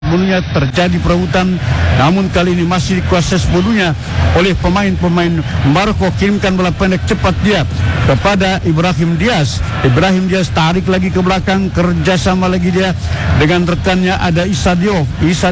sepenuhnya terjadi perebutan, namun kali ini masih dikuasai sepenuhnya oleh pemain-pemain Maroko. Kirimkan bola pendek cepat dia kepada Ibrahim Diaz. Ibrahim Diaz tarik lagi ke belakang, kerjasama lagi dia dengan rekannya ada Issa Diop.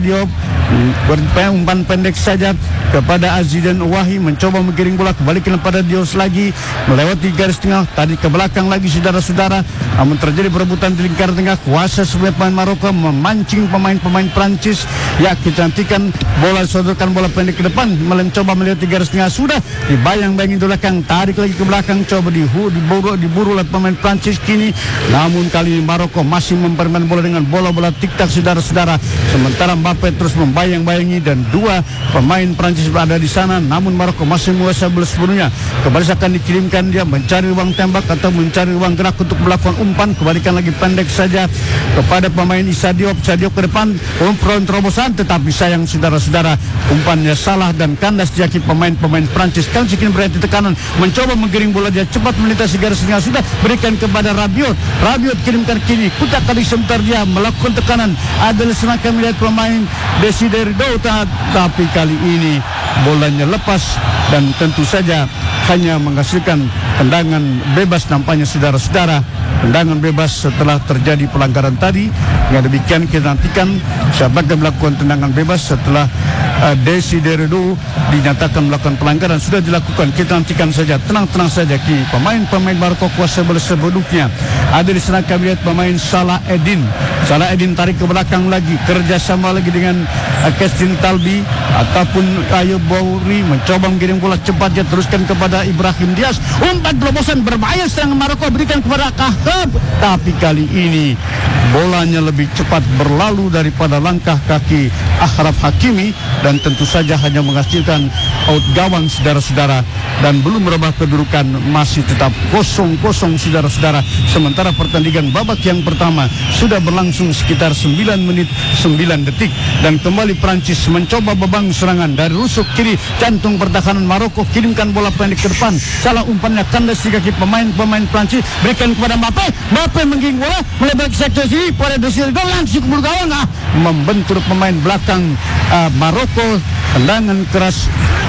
Umpan pendek saja kepada Azizan Wahi, mencoba menggiring bola, kembalikan pada Dios lagi, melewati garis tengah, tadi ke belakang lagi saudara-saudara. Namun terjadi perebutan di lingkar tengah, kuasa sebagai pemain Maroko memancing pemain-pemain Prancis. Ya, kita nantikan bola, sodorkan bola pendek ke depan, mencoba melewati garis tengah, sudah dibayang-bayangin di belakang, tarik lagi ke belakang, coba diburu oleh pemain Prancis kini. Namun kali ini Maroko masih mempermainkan bola dengan bola-bola tik-tak saudara-saudara. Sementara Mbappe terus membayang-bayangi dan dua pemain Prancis berada di sana, namun Maroko masih menguasai bola sepenuhnya. Kembali akan dikirimkan dia mencari ruang tembak atau mencari ruang gerak untuk melakukan umpan, kembalikan lagi pendek saja kepada pemain Issa Diop. Ke depan terobosan, tetapi sayang saudara-saudara, umpannya salah dan kandas diakui pemain-pemain Prancis. Kan kini berhenti tekanan, mencoba menggiring bola dia cepat melintasi garis tengah, sudah berikan kepada Rabiot kirimkan kini, kutak kali sebentar dia melakukan tekanan, adalah senangkan melihat pemain Desiree Dow, tapi kali ini bolanya lepas dan tentu saja hanya menghasilkan tendangan bebas nampaknya saudara-saudara. Tendangan bebas setelah terjadi pelanggaran tadi. Dengan demikian kita nantikan siapa yang melakukan tendangan bebas setelah Desiree Dow dinyatakan melakukan pelanggaran. Sudah dilakukan, kita nantikan saja, tenang-tenang saja. Kini pemain-pemain Maroko kuasa bola sebelumnya. Ada di sana kami lihat pemain Salah Eddin tarik ke belakang lagi, kerjasama lagi dengan Kestin Talbi ataupun Ayub Bouri, mencoba mengirim bola cepat, dia teruskan kepada Ibrahim Diaz, umpan terobosan berbahaya serangan Maroko, berikan kepada Kahab, tapi kali ini bolanya lebih cepat berlalu daripada langkah kaki Achraf Hakimi dan tentu saja hanya menghasilkan out gawang saudara-saudara, dan belum merubah kedudukan, masih tetap 0-0 saudara-saudara. Sementara pertandingan babak yang pertama sudah berlangsung sekitar 9 menit 9 detik dan kembali Prancis mencoba beban serangan dari rusuk kiri jantung pertahanan Maroko, kirimkan bola pendek ke depan, salah umpannya kandas di kaki pemain Prancis, berikan kepada Mbappe menggiring bola melebar ke sektor sini pada Desiree Dow, langsung ke gawang, membentur pemain belakang Maroko. Tendangan keras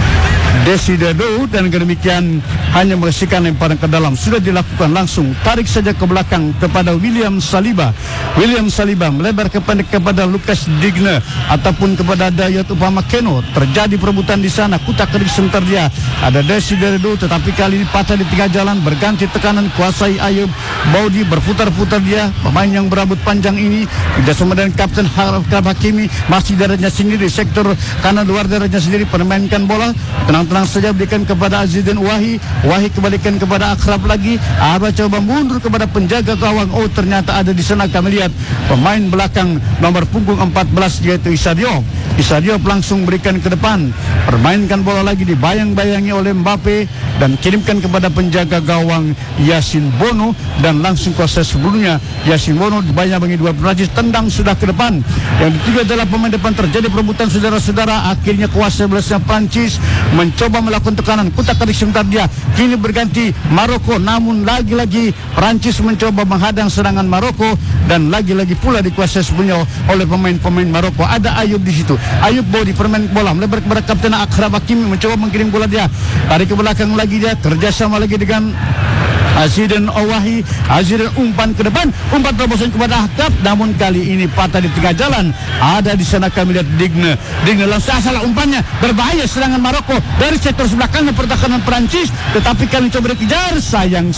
Desiree Dow dan demikian hanya menghasilkan lemparan ke dalam. Sudah dilakukan langsung, tarik saja ke belakang kepada William Saliba melebar ke pendek kepada Lucas Digne ataupun kepada Dayot Upamecano. Terjadi perebutan di sana, kutak kerik sebentar dia, ada Desiree Dow, tetapi kali ini patah di tengah jalan, berganti tekanan, kuasai Ayub Boudi, berputar-putar dia, pemain yang berambut panjang ini kerjasama dengan Kapten Achraf Hakimi, masih darahnya sendiri sektor kanan luar darahnya sendiri, permainkan bola tenang-tenang saja, berikan kepada Azizan Wahi kembalikan kepada Achraf lagi, coba mundur kepada penjaga gawang. Oh, ternyata ada di sana kami lihat pemain belakang nomor punggung 14 yaitu Issa Diop langsung berikan ke depan, permainkan bola lagi, dibayang-bayangi oleh Mbappe dan kirimkan kepada penjaga gawang Yassine Bono, dan langsung kuasa sebelumnya Yassine Bono dibayang-bayangi dua Prancis, tendang sudah ke depan. Yang ketiga adalah pemain depan, terjadi perebutan saudara-saudara, akhirnya kuasa belasnya Prancis mencoba melakukan tekanan, kutak-katik sebentar dia, kini berganti Maroko, namun lagi-lagi Prancis mencoba menghadang serangan Maroko dan lagi-lagi pula dikuasai sepenuhnya oleh pemain-pemain Maroko. Ada Ayub di situ, Ayub Boudi permain bola melebar kepada Kapten Achraf Hakimi, mencoba mengkirim bola dia, tarik ke belakang lagi dia, kerjasama lagi dengan Azizan Wahi, umpan ke depan, umpan terobosan kepada Ahkab, namun kali ini patah di tengah jalan. Ada di sana kami lihat Digne langsung salah umpannya, berbahaya serangan Maroko dari sektor sebelah kanan pertahanan Prancis, tetapi kami coba dikejar, sayang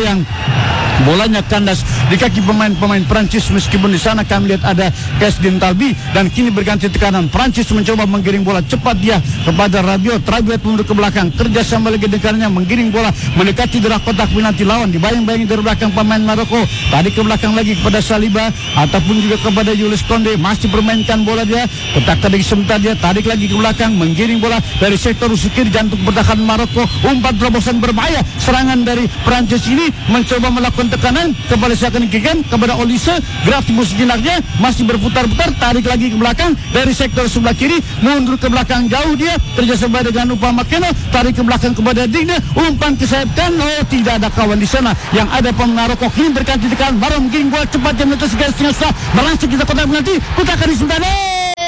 bolanya kandas di kaki pemain Prancis, meskipun di sana kami lihat ada Kestin Talbi, dan kini berganti tekanan, Prancis mencoba menggiring bola cepat dia kepada Rabiot mundur ke belakang, kerjasama lagi dengannya, menggiring bola mendekati darah kotak penalti lawan, dibayang-bayangi dari belakang pemain Maroko, tarik ke belakang lagi kepada Saliba ataupun juga kepada Jules Koundé, masih permainkan bola dia, ketak-ketik sebentar dia, tarik lagi ke belakang, menggiring bola dari sektor kiri jantung pertahanan Maroko, umpan terobosan berbahaya, serangan dari Prancis ini mencoba melakukan tekanan kepada siakan kikan kepada Olise, gerak timbul sejenaknya, masih berputar-putar, tarik lagi ke belakang dari sektor sebelah kiri, mundur ke belakang jauh dia, kerjasama dengan Upamecano, tarik ke belakang kepada Digne, umpan ke sayap kanan, oh tidak ada kawan di sana, yang ada pemain Maroko, kini berganti tekanan, baru mungkin bola cepat yang menetas garis tengah, berlangsung kita kotak penalti, kutak di sebentar.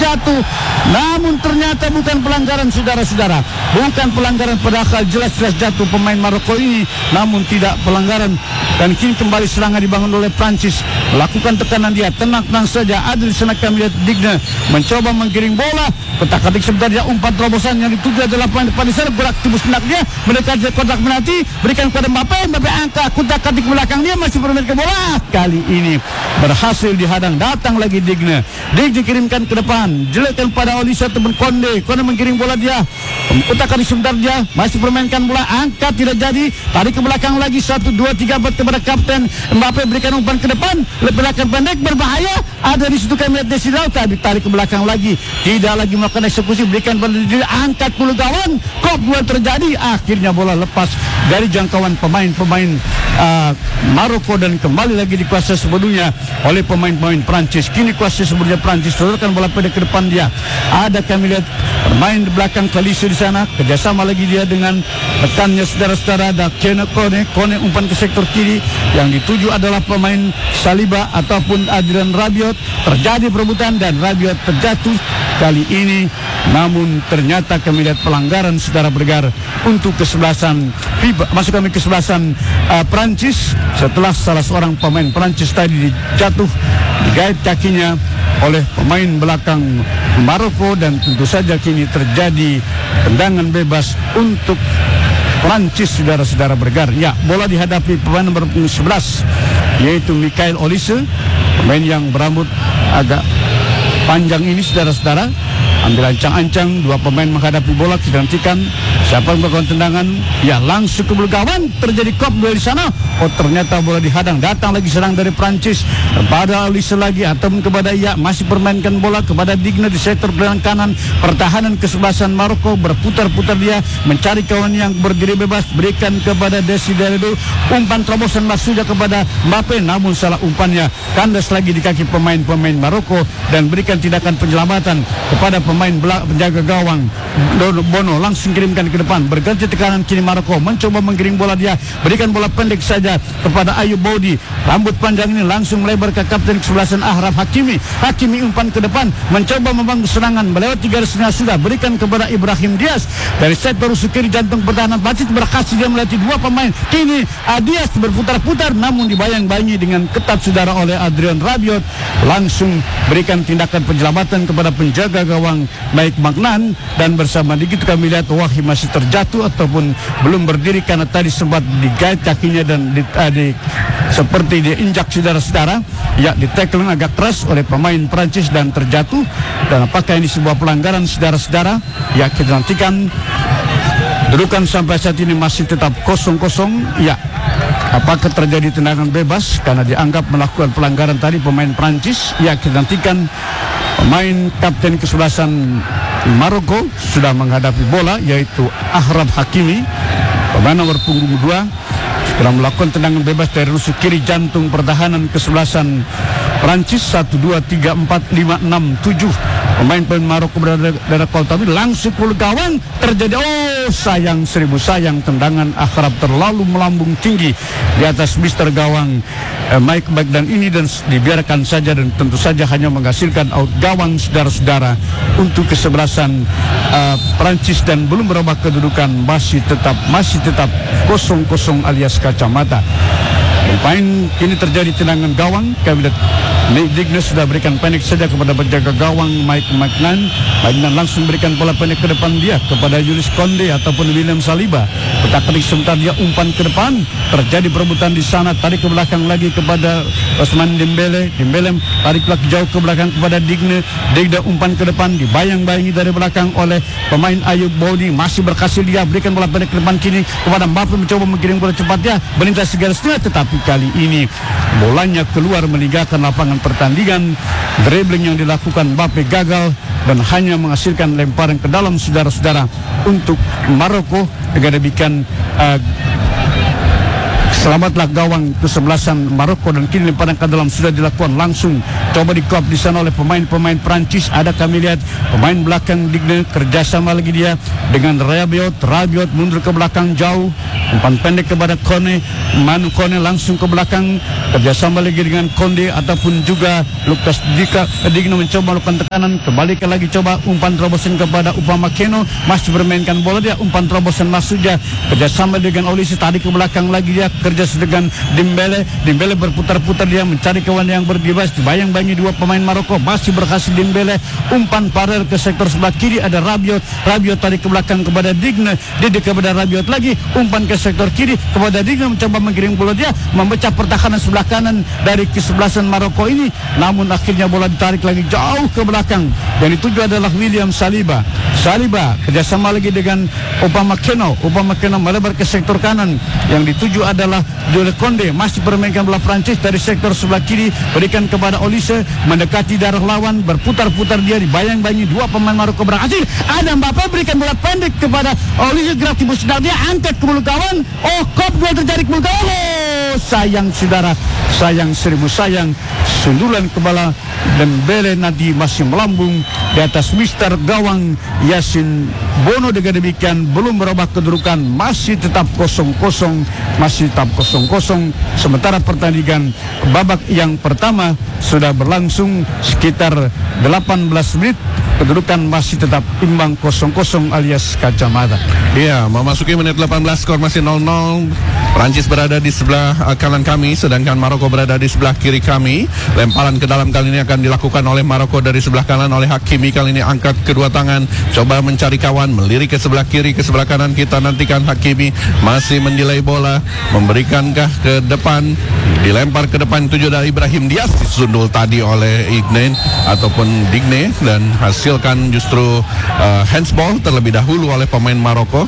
terjatuh. Namun ternyata bukan pelanggaran, saudara-saudara. Bukan pelanggaran, padahal jelas-jelas jatuh pemain Maroko ini. Namun tidak pelanggaran. Dan kini kembali serangan dibangun oleh Prancis. Melakukan tekanan dia, tenang-tenang saja. Ada di sana kami lihat Digne mencoba menggiring bola. Ketak-ketik sebenarnya umpan terobosan yang dituju adalah pemain depan di sana. Gerak tembus benak dia, mendekati kotak penalti, berikan kepada Mbappe. Mbappe angkat, kutak-ketik belakang dia, masih bermain ke bola. Kali ini berhasil dihadang. Datang lagi Digne. Digne kirimkan ke depan, jelekkan pada Olisa teman Konde. Konde menggiring bola dia, kutak-ketik sebentar dia, masih permainkan bola, angkat tidak jadi, tarik ke belakang lagi. 1, 2, 3 buat kepada kapten Mbappe, berikan umpan ke depan, belakang pendek berbahaya. Ada di situ kami lihat Desi Rauta, ditarik ke belakang lagi, tidak lagi melakukan eksekusi, berikan pada diri, angkat puluh gawang. Kop dua terjadi, akhirnya bola lepas dari jangkauan pemain-pemain Maroko dan kembali lagi dikuasai sebelumnya oleh pemain-pemain Prancis. Kini kuasai sebelumnya Prancis, sodorkan bola pendek ke depan dia. Ada kami lihat bermain di belakang Kalisi di sana, kerjasama lagi dia dengan rekannya saudara-saudara. Ada Kone umpan ke sektor kiri, yang dituju adalah pemain Saliba ataupun Adrian Rabiot. Terjadi perebutan dan Rabiot terjatuh kali ini. Namun ternyata kami lihat pelanggaran, saudara bergar, untuk kesebelasan FIBA, masuk kami kesebelasan Prancis setelah salah seorang pemain Prancis tadi jatuh, digait kakinya oleh pemain belakang Maroko. Dan tentu saja kini terjadi tendangan bebas untuk Prancis, saudara-saudara bergar. Ya, bola dihadapi pemain nomor 11, yaitu Michael Olise, pemain yang berambut agak panjang ini, saudara-saudara. Ambil ancang-ancang, dua pemain menghadapi bola, kita nantikan siapa yang melakukan tendangan. Ya, langsung ke gawang, terjadi kop dua di sana. Oh, ternyata bola dihadang. Datang lagi serang dari Prancis kepada Olise lagi, ataupun kepada masih permainkan bola kepada Digne di sektor belakang kanan. Pertahanan kesebelasan Maroko berputar-putar dia mencari kawan yang berdiri bebas, berikan kepada Desideredo. Umpan terobosan maksudnya kepada Mbappe, namun salah umpannya, kandas lagi di kaki pemain-pemain Maroko dan berikan tindakan penyelamatan kepada pemain penjaga gawang Bono. Langsung kirimkan ke depan, berganti tekanan kini Maroko mencoba menggiring bola dia, berikan bola pendek saja kepada Ayub Boudi. Rambut panjang ini langsung melebar ke kapten kesebelasan Ahraf Hakimi. Hakimi umpan ke depan, mencoba membangun serangan melewati garis tengah, sudah berikan kepada Ibrahim Diaz dari sektor kiri jantung pertahanan Prancis. Berhasil dia melewati dua pemain. Kini Diaz berputar-putar, namun dibayang-bayangi dengan ketat, saudara, oleh Adrian Rabiot. Langsung berikan tindakan penyelamatan kepada penjaga gawang Mike Magnan, dan bersama begitu kami lihat Wahi masih terjatuh ataupun belum berdiri karena tadi sempat digait kakinya dan seperti diinjak, saudara-saudara. Ya, ditackling agak keras oleh pemain Prancis dan terjatuh. Dan apakah ini sebuah pelanggaran, saudara-saudara? Ya, kita nantikan. Kedudukan sampai saat ini masih tetap 0-0. Ya, apakah terjadi tendangan bebas karena dianggap melakukan pelanggaran tadi pemain Prancis? Ya, kita nantikan. Pemain kapten kesebelasan Maroko sudah menghadapi bola, yaitu Ahraf Hakimi, pemain nomor punggung 2, sedang melakukan tendangan bebas dari rusuk kiri jantung pertahanan kesebelasan Prancis. 1, 2, 3, 4, 5, 6, 7 pemain Maroko berada dari Koltami, langsung ke gawang. Terjadi, sayang, seribu sayang, tendangan Ahraf terlalu melambung tinggi di atas mister gawang Mike Magnan ini, dan dibiarkan saja, dan tentu saja hanya menghasilkan out gawang, saudara-saudara, untuk kesebelasan Prancis. Dan belum berubah kedudukan, masih tetap 0-0 alias kacamata. Pemain kini terjadi tendangan gawang. Kami lihat Digne sudah berikan pendek saja kepada penjaga gawang Mike Magnan. Magnan langsung berikan bola pendek ke depan dia kepada Julius Konde ataupun William Saliba. Ketak-ketik sebentar dia umpan ke depan. Terjadi perebutan di sana, tarik ke belakang lagi kepada Ousmane Dembele. Dembele tarik lagi jauh ke belakang kepada Digne. Digne umpan ke depan, dibayang-bayangi dari belakang oleh pemain Ayub Boudi. Masih berhasil dia berikan bola pendek ke depan kini kepada Mbappe, mencoba menggiring bola cepat dia melintas garis tengah, tetapi kali ini bolanya keluar meninggalkan lapangan pertandingan. Dribbling yang dilakukan Mbappe gagal dan hanya menghasilkan lemparan ke dalam, saudara-saudara, untuk Maroko. Dengan demikian Selamatlah gawang kesebelasan Maroko dan kini lemparan ke dalam sudah dilakukan langsung. Coba dikop di sana oleh pemain-pemain Prancis. Ada kami lihat pemain belakang Digne kerjasama lagi dia dengan Rabiot. Rabiot mundur ke belakang jauh. Umpan pendek kepada Kone. Manu Kone langsung ke belakang kerjasama lagi dengan Konde ataupun juga Lukas Digne mencoba melakukan tekanan. Kembalikan lagi coba umpan terobosan kepada Upamecano. Masih bermainkan bola dia. Umpan terobosan masuknya kerjasama dengan Olise. Tadi ke belakang lagi dia kerja dengan Dembele. Dembele berputar-putar dia mencari kawan yang berbebas. Dibayang-bayangi dua pemain Maroko. Masih berhasil Dembele. Umpan paralel ke sektor sebelah kiri ada Rabiot. Rabiot tadi ke belakang kepada Digne. Digne kepada Rabiot lagi. Umpan ke sektor kiri kepada Digne mencoba menggiring bola dia. Memecah pertahanan sebelah kanan dari kesebelasan Maroko ini. Namun akhirnya bola ditarik lagi jauh ke belakang. Dan dituju adalah William Saliba. Saliba kerjasama lagi dengan Upamecano. Upamecano melebar ke sektor kanan. Yang dituju adalah Jules Konde. Masih bermainkan bola Prancis dari sektor sebelah kiri. Berikan kepada Olise. Mendekati darah lawan. Berputar-putar dia. Dibayang-bayangi dua pemain Maroko berhasil. Ada Mbappe berikan bola pendek kepada Olise. Gerak timbul sedang dia. Angkat ke mulut kawan. Oh, kop gol terjadi ke mulut kawan. Oh, sayang saudara. Sayang seribu sayang. Sundulan kepala Dembele nanti masih melambung di atas mister gawang Yasin Bono. Dengan demikian belum berubah kedudukan, masih tetap 0-0, masih tetap 0-0. Sementara pertandingan babak yang pertama sudah berlangsung sekitar 18 menit. Kedudukan masih tetap imbang 0-0 alias kacamata. Iya, memasuki menit 18, skor masih 0-0. Prancis berada di sebelah kanan kami, sedangkan Maroko berada di sebelah kiri kami. Lemparan ke dalam kali ini akan dilakukan oleh Maroko dari sebelah kanan oleh Hakimi. Kali ini angkat kedua tangan, coba mencari kawan, melirik ke sebelah kiri, ke sebelah kanan. Kita nantikan Hakimi masih mendelay bola, memberikankah ke depan, dilempar ke depan, tuju dari Ibrahim Diaz, disundul tadi oleh Digne dan hasilkan justru handsball terlebih dahulu oleh pemain Maroko.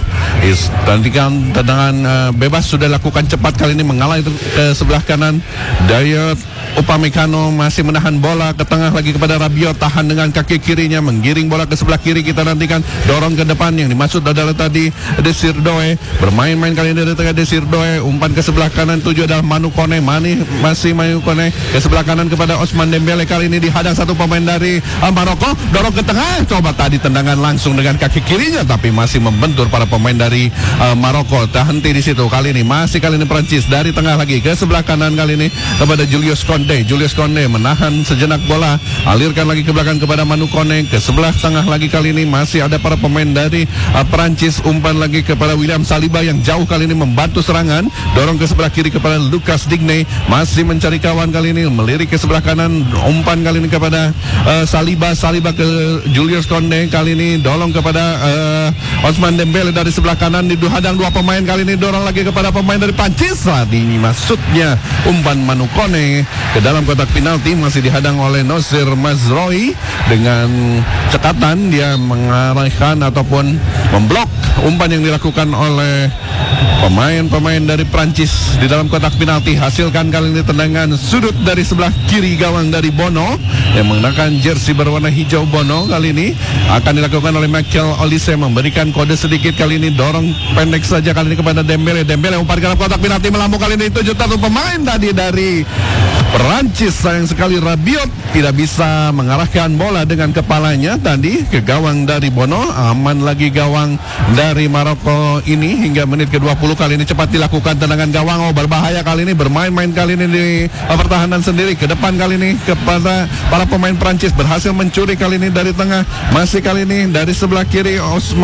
Nantikan tendangan bebas sudah lakukan cepat kali ini, mengalah ke sebelah kanan. Dayot Upamecano masih menahan bola ke tengah lagi kepada Rabiot, tahan dengan kaki kirinya, menggiring bola ke sebelah kiri. Kita nantikan dorong ke depan, yang dimaksud adalah tadi Desir Doe, bermain-main kali ini dari tengah Desir Doe, umpan ke sebelah kanan, tuju adalah Manu Kone. Masih Manu Kone ke sebelah kanan kepada Osman Dembele. Kali ini dihadang satu pemain dari Maroko, dorong ke tengah, coba tadi tendangan langsung dengan kaki kirinya, tapi masih membentur para pemain dari Maroko. Terhenti di situ. Kali ini Prancis dari tengah lagi ke sebelah kanan kali ini kepada Julius Konde menahan sejenak bola, alirkan lagi ke belakang kepada Manu Kone. Ke sebelah tengah lagi kali ini masih ada para pemain dari Prancis. Umpan lagi kepada William Saliba yang jauh kali ini membantu serangan, dorong ke sebelah kiri kepada Lukas Digne, masih mencari kawan kali ini, melirik ke sebelah kanan. Umpan kali ini kepada Saliba ke Julius Konde. Kali ini dorong kepada Osman Dembele dari sebelah kanan, dihadang dua pemain. Kali ini dorong lagi kepada pemain dari Prancis. Tadi maksudnya umpan Manu Kone ke dalam kotak penalti, masih dihadang oleh Nosir Mazraoui. Dengan cekatan dia mengarahkan ataupun memblok umpan yang dilakukan oleh pemain-pemain dari Prancis di dalam kotak penalti. Hasilkan kali ini tendangan sudut dari sebelah kiri gawang dari Bono yang menggunakan jersey berwarna hijau. Bono kali ini akan dilakukan oleh Michael Olise, memberikan kode sedikit. Kali ini dorong pendek saja kali ini kepada Dembele umpan ke dalam kotak penalti, melambung kali ini tujuh satu pemain tadi dari Perancis. Sayang sekali Rabiot tidak bisa mengarahkan bola dengan kepalanya tadi ke gawang dari Bono. Aman lagi gawang dari Maroko ini hingga menit ke-20. Kali ini cepat dilakukan tendangan gawang. Oh, berbahaya kali ini, bermain-main kali ini di pertahanan sendiri. Ke depan kali ini kepada para pemain Prancis, berhasil mencuri kali ini dari tengah. Masih kali ini dari sebelah kiri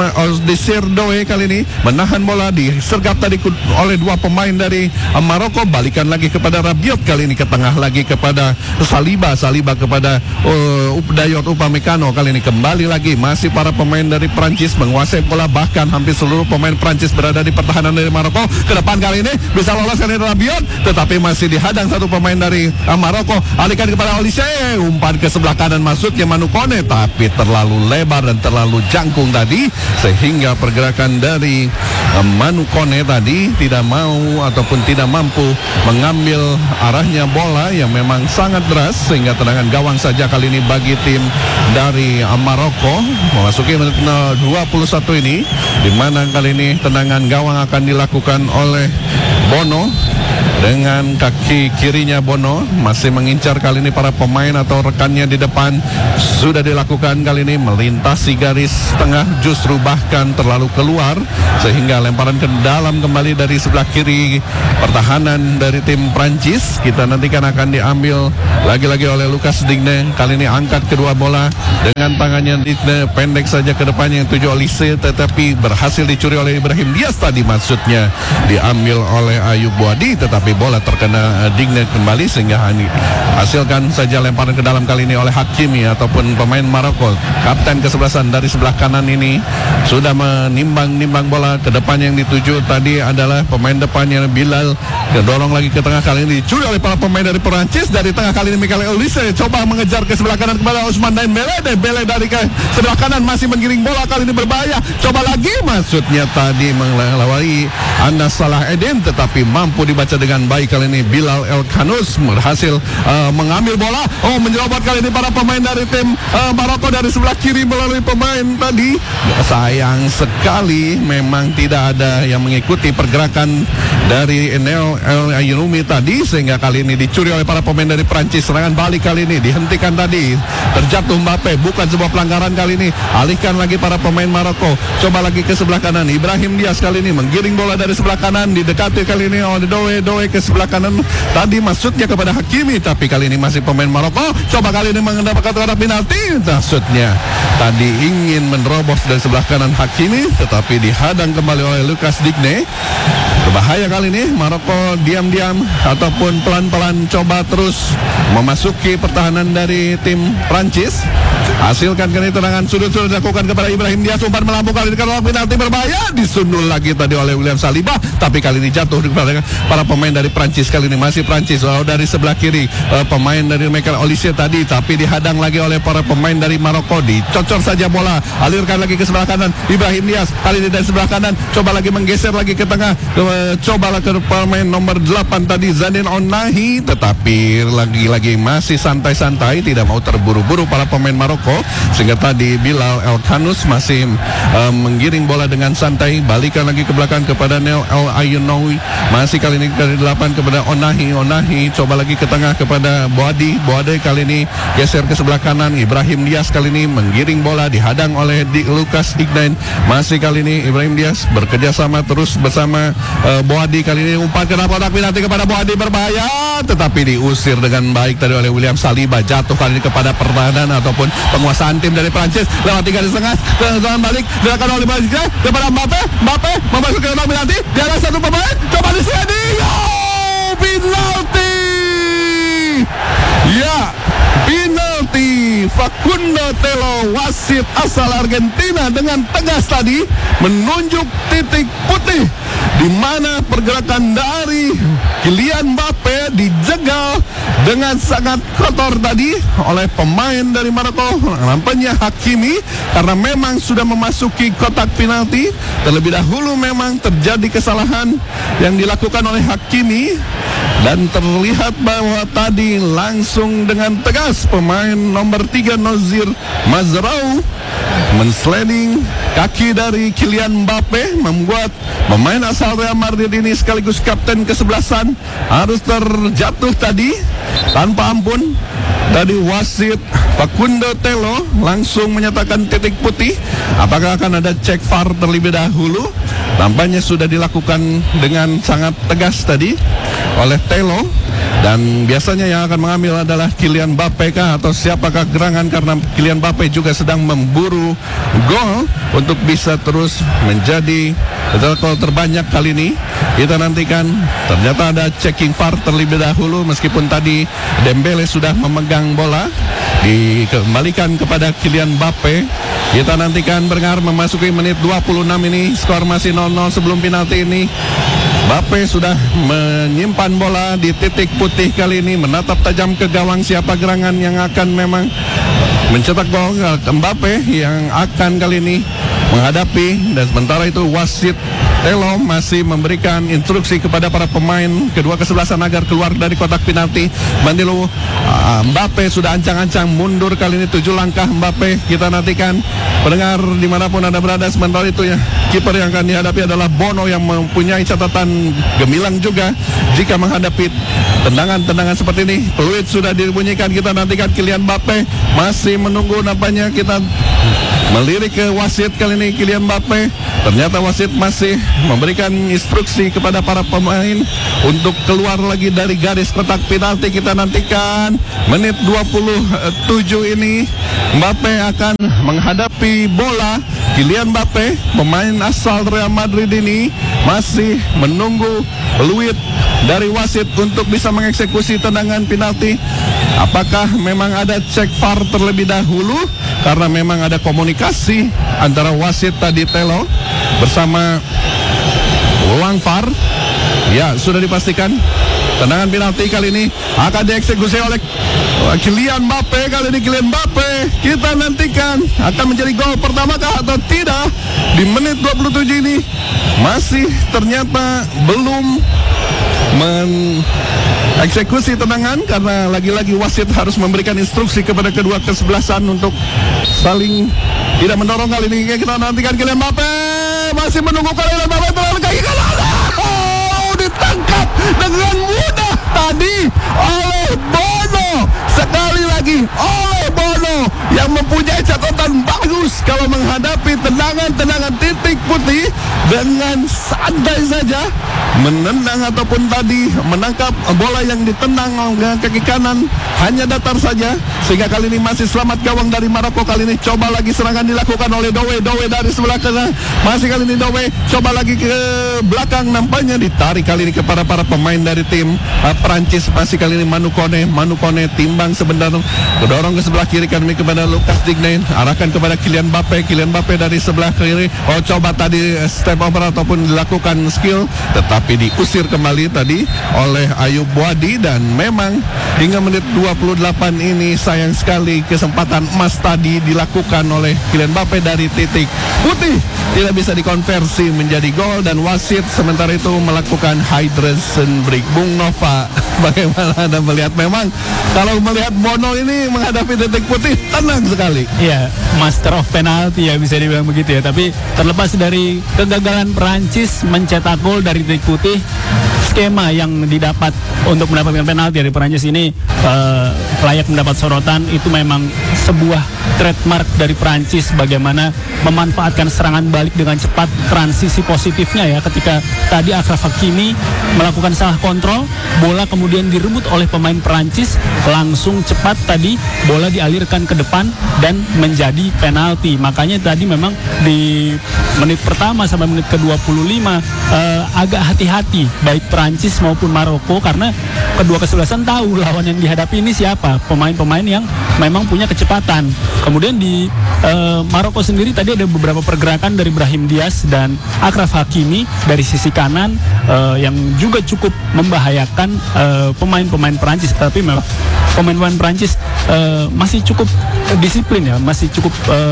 Desir Doe kali ini menahan bola, disergap tadi oleh dua pemain dari Maroko. Balikan lagi kepada Rabiot kali ini, ke tengah lagi kepada Saliba kepada Dayot Upamecano. Kali ini kembali lagi masih para pemain dari Prancis menguasai bola, bahkan hampir seluruh pemain Prancis berada di pertahanan dari Maroko. Ke depan kali ini bisa lolos kali ini Rabiot, tetapi masih dihadang satu pemain dari Maroko. Alihkan kepada Olise, umpan ke sebelah kanan masuknya Manu Kone, tapi terlalu lebar dan terlalu jangkung tadi, sehingga pergerakan dari Manu Kone tadi tidak mau ataupun tidak mampu mengambil arahnya bola yang memang sangat deras, sehingga tendangan gawang saja kali ini bagi tim dari Maroko. Memasuki menit 21 ini, di mana kali ini tendangan gawang akan dilakukan oleh Bono dengan kaki kirinya Bono masih mengincar kali ini para pemain atau rekannya di depan. Sudah dilakukan kali ini melintasi garis tengah, justru bahkan terlalu keluar sehingga lemparan ke dalam kembali dari sebelah kiri pertahanan dari tim Prancis. Kita nantikan akan diambil lagi-lagi oleh Lucas Digne. Kali ini angkat kedua bola dengan tangannya Digne, pendek saja ke depannya yang tuju Olise, tetapi berhasil dicuri oleh Ibrahim Diaz tadi, maksudnya diambil oleh Ayub Boadi, tetapi bola terkena Digne kembali sehingga hasilkan saja lemparan ke dalam kali ini oleh Hakimi ataupun pemain Maroko. Kapten kesebelasan dari sebelah kanan ini sudah menimbang-nimbang bola ke depan yang dituju tadi adalah pemain depannya Bilal. Kedorong lagi ke tengah, kali ini dicuri oleh para pemain dari Perancis. Dari tengah kali ini Michael Olise coba mengejar ke sebelah kanan kepada Ousmane Dembele. Dembele dari ke sebelah kanan masih menggiring bola, kali ini berbahaya. Coba lagi, maksudnya tadi melewati Anas Salah Eden, tetapi mampu dibaca dengan baik kali ini. Bilal El Khanous berhasil mengambil bola. Menyerobot kali ini para pemain dari tim Maroko dari sebelah kiri melalui pemain tadi. Sayang sekali memang tidak ada yang mengikuti pergerakan dari Enel El Ayoumi tadi, sehingga kali ini dicuri oleh para pemain dari Prancis. Serangan balik kali ini dihentikan tadi, terjatuh Mbappe, bukan sebuah pelanggaran kali ini. Alihkan lagi para pemain Maroko, coba lagi ke sebelah kanan. Ibrahim Diaz kali ini menggiring bola dari sebelah kanan, didekati kali ini oleh Doe ke sebelah kanan. Tadi maksudnya kepada Hakimi, tapi kali ini masih pemain Maroko. Coba kali ini mendapatkan kotak penalti. Maksudnya tadi ingin menerobos dari sebelah kanan Hakimi, tetapi dihadang kembali oleh Lucas Digne. Berbahaya kali ini. Maroko diam-diam ataupun pelan-pelan coba terus memasuki pertahanan dari tim Prancis. Hasilkan kali tendangan sudut-sudut dilakukan kepada Ibrahim Diaz, umpan melambung kali ini kalau penalti berbahaya, disundul lagi tadi oleh William Saliba, tapi kali ini jatuh kepada para pemain dari Prancis. Kali ini masih Prancis dari sebelah kiri, pemain dari Michael Olise tadi, tapi dihadang lagi oleh para pemain dari Maroko. Dicocor saja bola, alirkan lagi ke sebelah kanan. Ibrahim Diaz kali ini dari sebelah kanan, coba lagi menggeser lagi ke tengah, cobalah ke pemain nomor 8 tadi Zadine Ounahi, tetapi lagi-lagi masih santai-santai, tidak mau terburu-buru para pemain Maroko, sehingga tadi Bilal El Khanous masih menggiring bola dengan santai. Balikan lagi ke belakang kepada Nel El Ayoumi, masih kali ini kali 8 kepada Ounahi, coba lagi ke tengah kepada Boadi kali ini geser ke sebelah kanan. Ibrahim Diaz kali ini menggiring bola, dihadang oleh Lucas Digne. Masih kali ini Ibrahim Diaz bekerja sama terus bersama Boadi. Kali ini umpan ke kotak penalti kepada Boadi, berbahaya, tetapi diusir dengan baik tadi oleh William Saliba. Jatuh kali ini kepada pertahanan ataupun penguasaan tim dari Prancis lewat 3 di setengah. Serangan balik dilakukan oleh Brazil kepada Mbappe memasuki ke kotak penalti. Di atas satu pemain, coba di sini, penalti. Ya, penalti. Facundo Telo, wasit asal Argentina, dengan tegas tadi menunjuk titik putih di mana pergerakan dari Kylian Mbappe dijegal dengan sangat kotor tadi oleh pemain dari Maroko, nampaknya Hakimi, karena memang sudah memasuki kotak penalti. Terlebih dahulu memang terjadi kesalahan yang dilakukan oleh Hakimi, dan terlihat bahwa tadi langsung dengan tegas pemain nomor 3 Nozir Mazraoui mensliding kaki dari Kylian Mbappe, membuat pemain asal Real Madrid ini sekaligus kapten kesebelasan harus terjatuh tadi tanpa ampun. Tadi wasit Facundo Telo langsung menyatakan titik putih. Apakah akan ada cek VAR terlebih dahulu? Tampaknya sudah dilakukan dengan sangat tegas tadi oleh Telo, dan biasanya yang akan mengambil adalah Kylian Mbappe kah atau siapakah gerangan, karena Kylian Mbappe juga sedang memburu gol untuk bisa terus menjadi gol terbanyak kali ini. Kita nantikan. Ternyata ada checking VAR terlebih dahulu, meskipun tadi Dembele sudah memegang bola, dikembalikan kepada Kylian Mbappe. Kita nantikan berdengar memasuki menit 26 ini, skor masih 0-0 sebelum penalti ini. Mbappe sudah menyimpan bola di titik putih kali ini, menatap tajam ke gawang. Siapa gerangan yang akan memang mencetak gol? Mbappe yang akan kali ini menghadapi, dan sementara itu wasit Telo masih memberikan instruksi kepada para pemain kedua kesebelasan agar keluar dari kotak penalti. Mandilo Mbappe sudah ancang-ancang mundur kali ini 7 langkah Mbappe. Kita nantikan pendengar dimanapun Anda berada. Sementara itu ya, kiper yang akan dihadapi adalah Bono yang mempunyai catatan gemilang juga jika menghadapi tendangan-tendangan seperti ini. Peluit sudah dibunyikan, kita nantikan Kylian Mbappe masih menunggu nampaknya. Kita melirik ke wasit kali ini Kylian Mbappe. Ternyata wasit masih memberikan instruksi kepada para pemain untuk keluar lagi dari garis kotak penalti. Kita nantikan menit 27 ini Mbappe akan menghadapi bola. Kylian Mbappe, pemain asal Real Madrid ini, masih menunggu peluit dari wasit untuk bisa mengeksekusi tendangan penalti. Apakah memang ada cek VAR terlebih dahulu? Karena memang ada komunikasi antara wasit tadi Telo bersama ruang VAR. Ya, sudah dipastikan tendangan penalti kali ini akan dieksekusi oleh Kylian Mbappe. Kali ini Kylian Mbappe, kita nantikan akan menjadi gol pertama kah atau tidak di menit 27 ini. Masih ternyata belum eksekusi tendangan karena lagi-lagi wasit harus memberikan instruksi kepada kedua kesebelasan untuk saling tidak mendorong. Kali ini kita nantikan Kylian Mbappe masih menunggu Kylian Mbappe terlalu kaki kanan. Oh, ditangkap dengan mudah tadi oleh Bono. Sekali lagi oleh Bono yang mempunyai catatan bagus kalau menghadapi tendangan-tendangan titik putih dengan santai saja menendang ataupun tadi menangkap bola yang ditendang dengan kaki kanan hanya datar saja, sehingga kali ini masih selamat gawang dari Maroko. Kali ini coba lagi serangan dilakukan oleh Dowe dari sebelah kanan, masih kali ini Dowe coba lagi ke belakang, nampaknya ditarik kali ini kepada para pemain dari tim Prancis. Masih kali ini Manu Kone timbang sebentar, dorong ke sebelah kiri kali ini kepada Lucas Digne, arahkan kepada Kylian Mbappe dari sebelah kiri. Oh, coba tadi step over ataupun dilakukan skill, tetapi diusir kembali tadi oleh Ayub Wadi. Dan memang hingga menit 28 ini sayang sekali kesempatan emas tadi dilakukan oleh Kylian Mbappe dari titik putih tidak bisa dikonversi menjadi gol, dan wasit sementara itu melakukan hydration break. Bung Nova, bagaimana Anda melihat? Memang kalau melihat Bono ini menghadapi titik putih tenang sekali. Iya, master of penalty ya bisa dibilang begitu ya. Tapi terlepas dari kegagalan Perancis mencetak gol dari titik putih, skema yang didapat untuk mendapatkan penalti dari Perancis ini layak mendapat sorotan. Itu memang sebuah trademark dari Perancis, bagaimana memanfaatkan serangan balik dengan cepat. Transisi positifnya ya, ketika tadi Achraf Hakimi melakukan salah kontrol, bola kemudian direbut oleh pemain Perancis, langsung cepat tadi bola dialirkan ke depan dan menjadi penalti. Makanya tadi memang di menit pertama sampai menit ke-25 agak hati-hati baik Perancis maupun Maroko, karena kedua kesebelasan tahu lawan yang dihadapi ini siapa, pemain-pemain yang memang punya kecepatan. Kemudian di Maroko sendiri tadi ada beberapa pergerakan dari Brahim Diaz dan Achraf Hakimi dari sisi kanan yang juga cukup membahayakan pemain-pemain Perancis. Tapi memang pemain-pemain Perancis masih cukup disiplin ya, masih cukup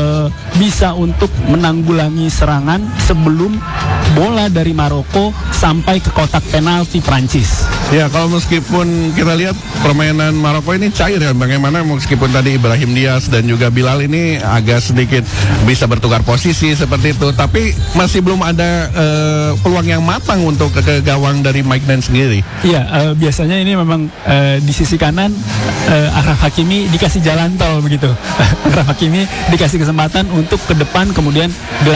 bisa untuk menanggulangi serangan sebelum bola dari Maroko sampai ke kotak penalti Perancis. Ya, kalau meskipun kita lihat permainan Maroko ini cair ya, bagaimana meskipun tadi Ibrahim Diaz dan juga Bilal ini agak sedikit bisa bertukar posisi seperti itu, tapi masih belum ada peluang yang matang untuk ke gawang dari Mike Dean sendiri. Iya, biasanya ini memang di sisi kanan Achraf Hakimi dikasih jalan tol begitu. Achraf Hakimi dikasih kesempatan untuk ke depan, kemudian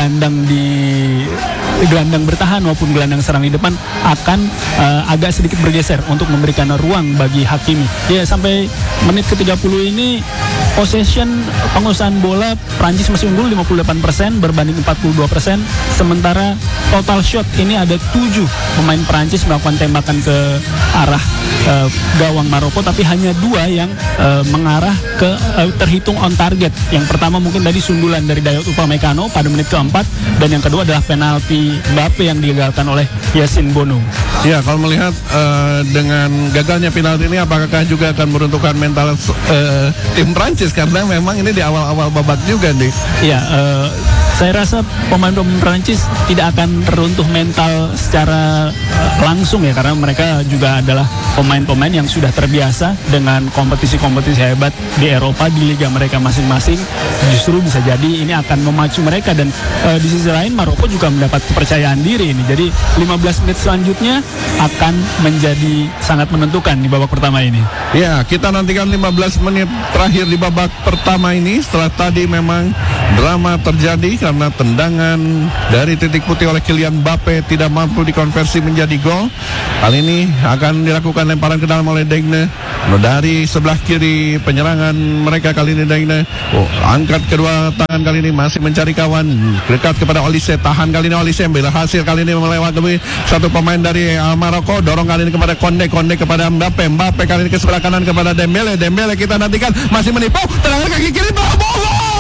gelandang bertahan maupun gelandang serang di depan akan agak sedikit bergeser untuk memberikan ruang bagi Hakimi. Ya, sampai menit ke-30 ini possession, penguasaan bola Prancis masih unggul 58% berbanding 42%. Sementara total shot ini ada 7 pemain Prancis melakukan tembakan ke arah gawang Maroko, tapi hanya 2 yang mengarah ke terhitung on target. Yang pertama mungkin tadi sundulan dari Dayot Upamecano pada menit ke-4, dan yang kedua adalah penalti Mbappe yang digagalkan oleh Yacine Bono. Ya, kalau melihat dengan gagalnya penalti ini, apakah juga akan meruntuhkan mental tim Prancis, karena memang ini di awal-awal babak juga nih. Iya, Saya rasa pemain-pemain Prancis tidak akan teruntuh mental secara langsung ya, karena mereka juga adalah pemain-pemain yang sudah terbiasa dengan kompetisi-kompetisi hebat di Eropa, di liga mereka masing-masing. Justru bisa jadi ini akan memacu mereka, dan di sisi lain Maroko juga mendapat kepercayaan diri ini. Jadi 15 menit selanjutnya akan menjadi sangat menentukan di babak pertama ini. Ya, kita nantikan 15 menit terakhir di babak pertama ini. Setelah tadi memang drama terjadi karena tendangan dari titik putih oleh Kylian Mbappe tidak mampu dikonversi menjadi gol. Kali ini akan dilakukan lemparan ke dalam oleh Digne. Dari sebelah kiri penyerangan mereka kali ini Digne. Angkat kedua tangan kali ini masih mencari kawan. Dekat kepada Olise, tahan kali ini Olise, berhasil kali ini melewati satu pemain dari Maroko. Dorong kali ini kepada Konde kepada Mbappe kali ini ke sebelah kanan kepada Dembele. Kita nantikan masih menipu. Tendangan kaki kiri, bravo!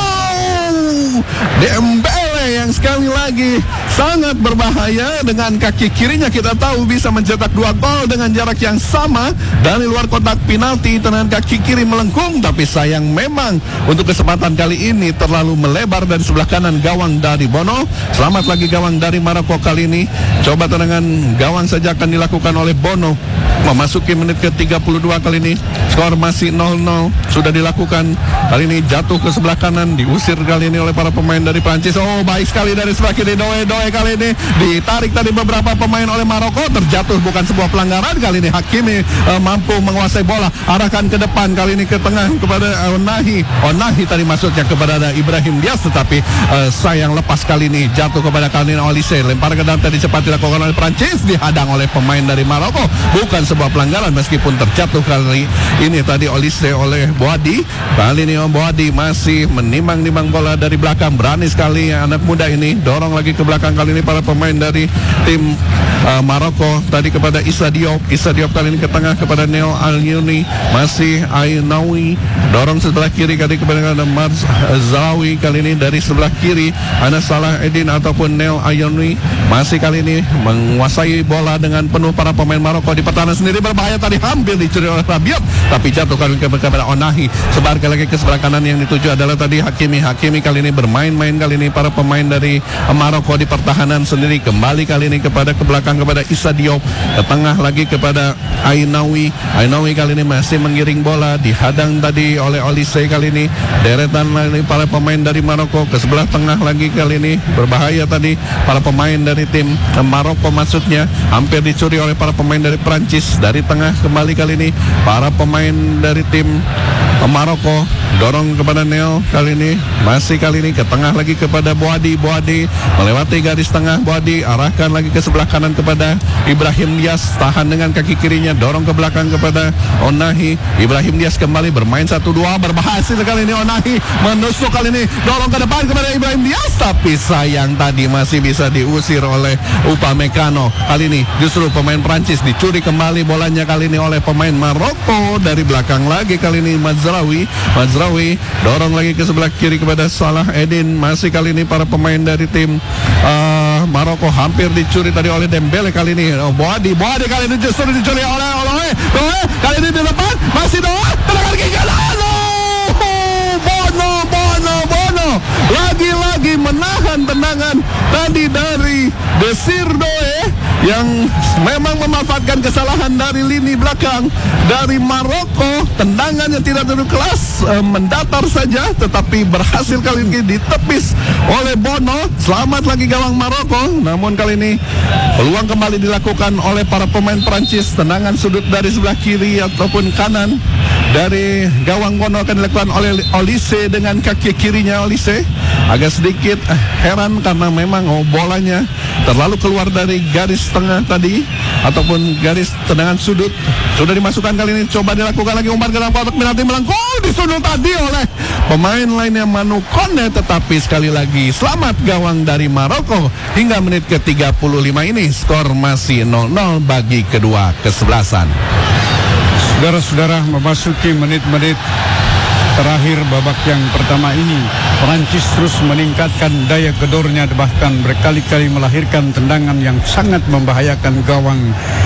Dembele yang sekali lagi sangat berbahaya dengan kaki kirinya, kita tahu bisa mencetak 2 gol dengan jarak yang sama dari luar kotak penalti. Tendangan kaki kiri melengkung, tapi sayang memang untuk kesempatan kali ini terlalu melebar dari sebelah kanan gawang dari Bono. Selamat lagi gawang dari Maroko kali ini. Coba tendangan gawang saja akan dilakukan oleh Bono. Memasuki menit ke-32 kali ini, skor masih 0-0. Sudah dilakukan kali ini, jatuh ke sebelah kanan, diusir kali ini oleh para pemain dari Prancis. Oh, baik sekali dari sebelah kiri Doe kali ini ditarik tadi beberapa pemain oleh Maroko, terjatuh, bukan sebuah pelanggaran. Kali ini Hakimi mampu menguasai bola, arahkan ke depan kali ini ke tengah kepada Onahi tadi maksudnya kepada Ibrahim Diaz, tetapi sayang lepas kali ini, jatuh kepada kali ini Olise. Lempar ke dalam tadi cepat dilakukan oleh Prancis, dihadang oleh pemain dari Maroko, bukan sebuah pelanggaran meskipun terjatuh kali ini tadi Olise oleh Boadi. Kali ini Boadi masih menimbang-nimbang bola dari belakang, berani sekali anak muda ini, dorong lagi ke belakang kali ini para pemain dari tim Maroko tadi kepada Issa Diop kali ini ke tengah kepada Neo Al-Yuni, masih Ainawi, dorong sebelah kiri kali kepada Marzraoui kali ini dari sebelah kiri ada Salah Edin ataupun Neo Al-Yuni, masih kali ini menguasai bola dengan penuh para pemain Maroko di pertahanan sendiri, berbahaya tadi, hampir dicuri oleh Rabiot tapi jatuh kali ini kepada Onahi. Sebar lagi ke sebelah kanan, yang dituju adalah tadi Hakimi kali ini bermain-main kali ini para pemain dari Maroko di pertahanan sendiri, kembali kali ini ke belakang kepada Issa Diop, ke tengah lagi kepada Ainawi kali ini masih menggiring bola, dihadang tadi oleh Olise kali ini, deretan lagi para pemain dari Maroko ke sebelah tengah lagi kali ini, berbahaya tadi para pemain dari tim Maroko, maksudnya hampir dicuri oleh para pemain dari Prancis. Dari tengah kembali kali ini para pemain dari tim Maroko, dorong kepada Neo kali ini, masih kali ini ke tengah lagi kepada Boadi melewati garis tengah, Boadi arahkan lagi ke sebelah kanan kepada Ibrahim Diaz, tahan dengan kaki kirinya, dorong ke belakang kepada Onahi. Ibrahim Diaz kembali bermain 1-2, berhasil kali ini Onahi menusuk kali ini, dorong ke depan kepada Ibrahim Diaz, tapi sayang tadi masih bisa diusir oleh Upamecano. Kali ini justru pemain Prancis dicuri kembali bolanya kali ini oleh pemain Maroko dari belakang lagi kali ini Mazraoui dorong lagi ke sebelah kiri kepada Salah Edin, masih kali ini para pemain dari tim Maroko hampir dicuri tadi oleh Dembele kali ini. Boadi kali ini justru dicuri oleh Doe kali ini di depan, masih Doe, tendangan kaki kanan. Bono lagi-lagi menahan tendangan tadi dari Desir Doe yang memang memanfaatkan kesalahan dari lini belakang dari Maroko. Tendangannya tidak terlalu kelas, mendatar saja, tetapi berhasil kali ini ditepis oleh Bono. Selamat lagi gawang Maroko, namun kali ini peluang kembali dilakukan oleh para pemain Prancis. Tendangan sudut dari sebelah kiri ataupun kanan dari gawang Bono akan dilakukan oleh Olise dengan kaki kirinya. Olise agak sedikit heran karena memang bolanya terlalu keluar dari garis tengah tadi ataupun garis tendangan sudut. Sudah dimasukkan kali ini, coba dilakukan lagi umpan ke dalam kotak penalti, melengkung disundul tadi oleh pemain lainnya Manu Konde, tetapi sekali lagi selamat gawang dari Maroko. Hingga menit ke-35 ini skor masih 0-0 bagi kedua kesebelasan. Saudara-saudara, memasuki menit-menit terakhir babak yang pertama ini, Prancis terus meningkatkan daya gedornya, bahkan berkali-kali melahirkan tendangan yang sangat membahayakan gawang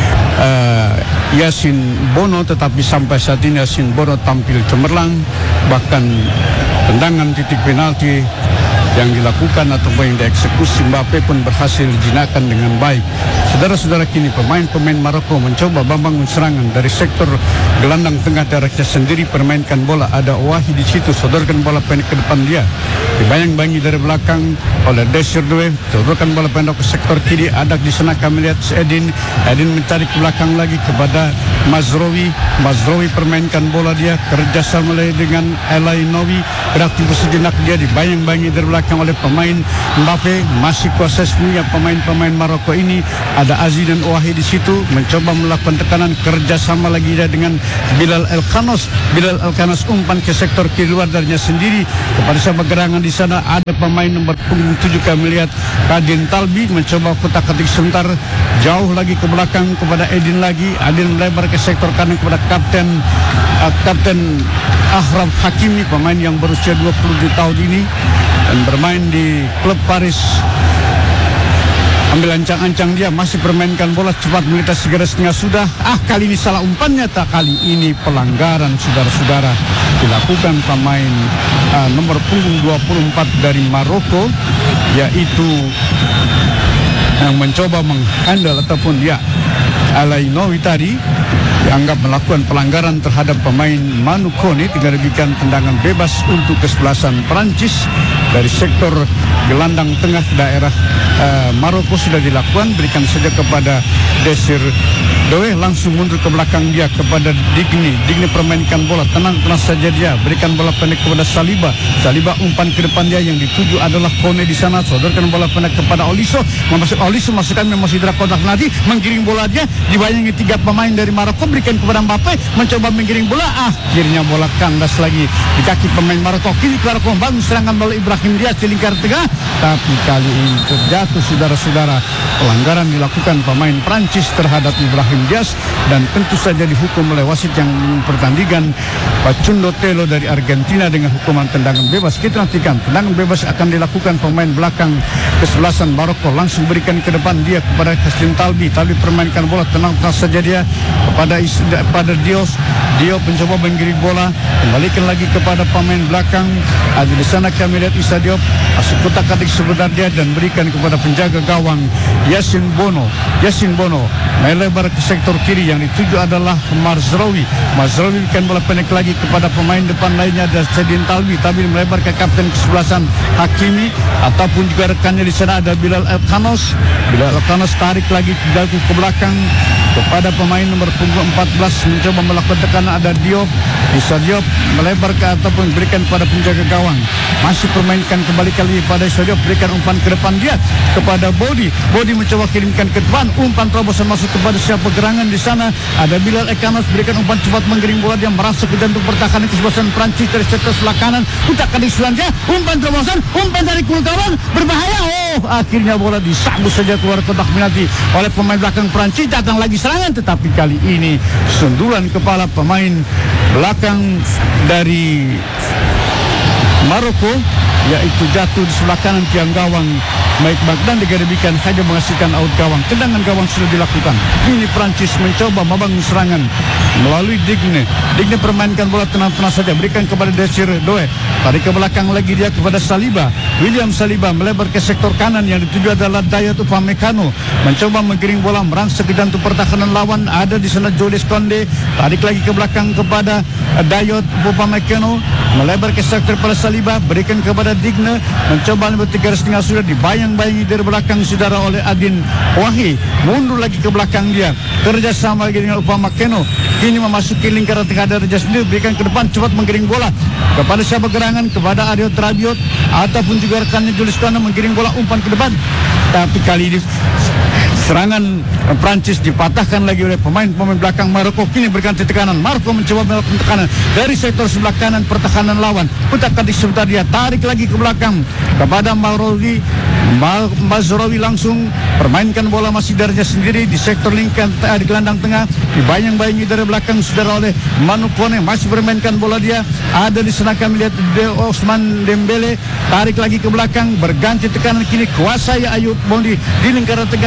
Yasin Bono, tetapi sampai saat ini Yasin Bono tampil cemerlang. Bahkan tendangan titik penalti yang dilakukan ataupun yang dieksekusi Mbappe pun berhasil dijinakan dengan baik. Saudara-saudara, kini pemain-pemain Maroko mencoba membangun serangan dari sektor gelandang tengah daerahnya sendiri, permainkan bola. Ada Wahi di situ, sodorkan bola pendek ke depan dia, dibayang-bayangi dari belakang oleh Desir Doué, sodorkan bola pendek ke sektor kiri. Ada di sana kami lihat Edin mencari ke belakang lagi kepada Mazraoui permainkan bola dia, kerjasama dengan Elainowi, beraktivitas sejenak dia, dibayang-bayangi dari belakang oleh pemain Mbappe. Masih kuasa sepenuhnya pemain-pemain Maroko ini. Ada Aziz dan Wahi di situ mencoba melakukan tekanan, kerjasama lagi dia dengan Bilal Elkhanos umpan ke sektor kiri luar darinya sendiri kepada siapa gerangan di sana. Ada pemain nomor punggung 7 kami lihat Kadin Talbi mencoba kotak-katik sebentar, jauh lagi ke belakang kepada Edin lagi. Edin melebar ke sektor kanan kepada Kapten Achraf Hakimi, pemain yang berusia 27 tahun ini dan bermain di klub Paris. Ambil ancang-ancang dia, masih permainkan bola cepat, melintas segera setengah sudah. Kali ini salah umpannya, tak kali ini pelanggaran, saudara-saudara, dilakukan pemain nomor punggung 24 dari Maroko, yaitu yang mencoba menghandle ataupun dia Elainowi tadi dianggap melakukan pelanggaran terhadap pemain Manu Kone. Tinggal diberikan tendangan bebas untuk kesebelasan Perancis dari sektor gelandang tengah daerah Maroko sudah dilakukan. Berikan saja kepada Desir Doué, langsung mundur ke belakang dia kepada Digne permainkan bola, tenang saja dia, berikan bola pendek kepada Saliba umpan ke depan dia, yang dituju adalah Kone di sana, sodorkan bola pendek kepada Oliso, masukkan memang sidra kotak nanti, menggiring bola dia, dibayangi 3 pemain dari Maroko, berikan kepada Mbappe, mencoba menggiring bola, akhirnya bola kandas lagi di kaki pemain Maroko. Kini Maroko membangun serangan bola Ibrahim Diaz di lingkar tengah, tapi kali ini terjatuh, saudara-saudara. Pelanggaran dilakukan pemain Prancis terhadap Ibrahim Diaz dan tentu saja dihukum oleh wasit yang pertandingan, Pachundo Telo dari Argentina, dengan hukuman tendangan bebas. Kita nantikan tendangan bebas akan dilakukan pemain belakang kesebelasan Maroko, langsung berikan ke depan dia kepada Kadin Talbi permainkan bola, tenang saja dia kepada Diop mencoba menggiring bola, kembalikan lagi kepada pemain belakang. Ada di sana kami lihat Issa Diop masuk kotak-katik sebentar dia dan berikan kepada penjaga gawang Yasin Bono melebar ke sektor kiri, yang dituju adalah Mazraoui berikan bola pendek lagi kepada pemain depan lainnya, ada Kadin Talbi melebar ke kapten kesebelasan Hakimi, ataupun juga rekannya di sana ada Bilal Elkhanos tarik lagi ke belakang kepada pemain nomor punggung 14 mencoba melakukan tekanan. Ada Issa Diop melebar ke ataupun berikan kepada penjaga gawang, masih permainkan kembali kali pada Issa Diop, berikan umpan ke depan dia kepada Bodi mencoba kirimkan ke depan, umpan terobosan masuk kepada siapa gerangan di sana, ada Bilal Elkhanos, berikan umpan cepat menggiring bola, dia merasa ke jantung pertahanan kesebelasan Prancis dari sektor sebelah kanan, putarkan di selanjutnya, umpan terobosan, umpan dari kawan berbahaya, akhirnya bola disabu saja keluar kotak penalti oleh pemain belakang Prancis. Datang lagi serangan, tetapi kali ini sundulan kepala pemain belakang dari Maroko, yaitu jatuh di sebelah kanan tiang gawang Mike Bagdan, digaribikan saja menghasilkan out gawang. Tendangan gawang sudah dilakukan. Ini Prancis mencoba membangun serangan melalui Digne permainkan bola tenang-tenang saja, berikan kepada Desir Doué, tarik ke belakang lagi dia kepada William Saliba melebar ke sektor kanan, yang dituju adalah Dayot Upamecano, mencoba menggiring bola merangsek ke jantung pertahanan lawan. Ada di sana Jules Koundé, tarik lagi ke belakang kepada Dayot Upamecano, melebar ke sektor pada Saliba, berikan kepada Digne, mencoba bertiga setengah sudah, dibayang-bayangi dari belakang saudara oleh Adin Wahi, mundur lagi ke belakang dia, kerjasama lagi dengan Upamecano, kini memasuki lingkaran tengah dari sendiri, berikan ke depan, cepat menggiring bola kepada siapa gerangan, kepada Ariot Rabiot ataupun juga rekannya Jules Koundé, menggiring bola umpan ke depan, tapi kali ini serangan Prancis dipatahkan lagi oleh pemain belakang Maroko. Kini berganti tekanan, Maroko mencoba melakukan tekanan dari sektor sebelah kanan pertahanan lawan, putarkan di sebentar dia, tarik lagi ke belakang kepada Mazraoui langsung permainkan bola masih darinya sendiri di sektor lingkar di gelandang tengah, dibayang-bayangi dari belakang saudara oleh Manu Kone, masih bermainkan bola dia. Ada di sana kami lihat Ousmane Dembele, tarik lagi ke belakang, berganti tekanan, kini kuasai Ayoub Bondi di lingkaran tengah, kerjasama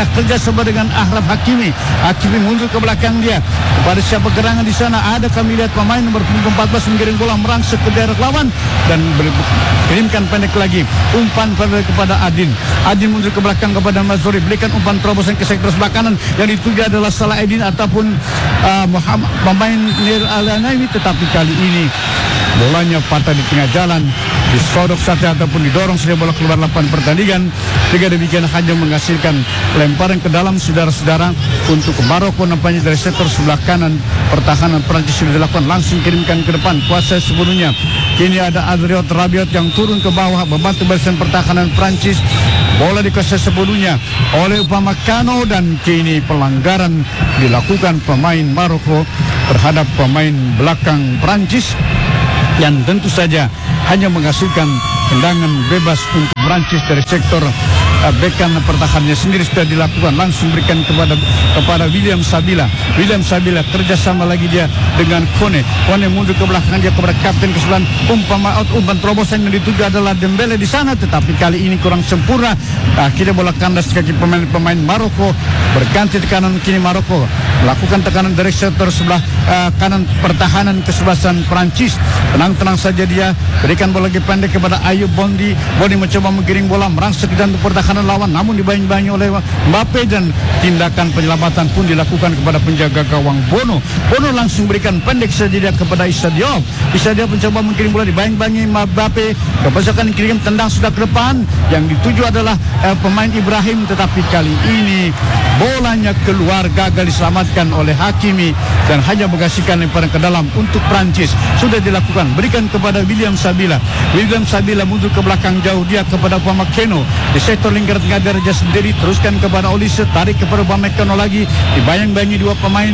kerjasama dengan Achraf Hakimi. Hakimi mundur ke belakang dia. Kepada siapa gerangan di sana? Ada kami lihat pemain nomor 14 menggiring bola merangsek ke daerah lawan dan kirimkan pendek lagi. Umpan kepada Adin. Adin mundur ke belakang kepada Mazuri, berikan umpan terobosan ke sektor sebelah kanan yang dituju adalah Salah Edin ataupun Muhammad pemain Nir Al-Anaimi, tetapi kali ini bolanya patah di tengah jalan, disodok saja ataupun didorong saja bola keluar lapangan pertandingan. Dengan demikian hanya menghasilkan lemparan ke dalam saudara-saudara untuk Maroko. Nampaknya dari sektor sebelah kanan pertahanan Prancis sudah dilakukan, langsung kirimkan ke depan kuasa sepenuhnya. Kini ada Adriot Rabiot yang turun ke bawah membantu barisan pertahanan Prancis. Bola dikuasai sepenuhnya oleh Upamecano dan kini pelanggaran dilakukan pemain Maroko terhadap pemain belakang Prancis yang tentu saja hanya menghasilkan tendangan bebas untuk Prancis dari sektor bek kanan pertahanannya sendiri sudah dilakukan, langsung berikan kepada William Sabila. William Sabila kerjasama lagi dia dengan Kone mundur ke belakang dia kepada kapten ke-9. Umpan terobosan yang dituju adalah Dembele di sana, tetapi kali ini kurang sempurna. Akhirnya bola kandas kaki pemain Maroko, berganti tekanan. Kini Maroko melakukan tekanan dari sektor sebelah kanan pertahanan kesebelasan Prancis. Tenang-tenang saja dia berikan bola lagi pendek kepada Ayub Bondi. Bondi mencoba menggiring bola merangsek ke jantung pertahanan lawan, namun dibayang-bayangi oleh Mbappe dan tindakan penyelamatan pun dilakukan kepada penjaga gawang Bono. Bono langsung berikan pendek saja dia kepada Issa Diop. Issa Diop mencoba menggiring bola, dibayang-bayangi Mbappe, kepasakan kirim tendang sudah ke depan, yang dituju adalah pemain Ibrahim, tetapi kali ini bolanya keluar, gagal diselamatkan oleh Hakimi dan hanya menghasilkan lemparan ke dalam untuk Prancis. Sudah dilakukan, berikan kepada William Sabila. William Sabila mundur ke belakang jauh dia kepada Upamecano di sektor lingkar tengah daraja sendiri, teruskan kepada Olise, tarik kepada Upamecano lagi, dibayang-bayangi dua pemain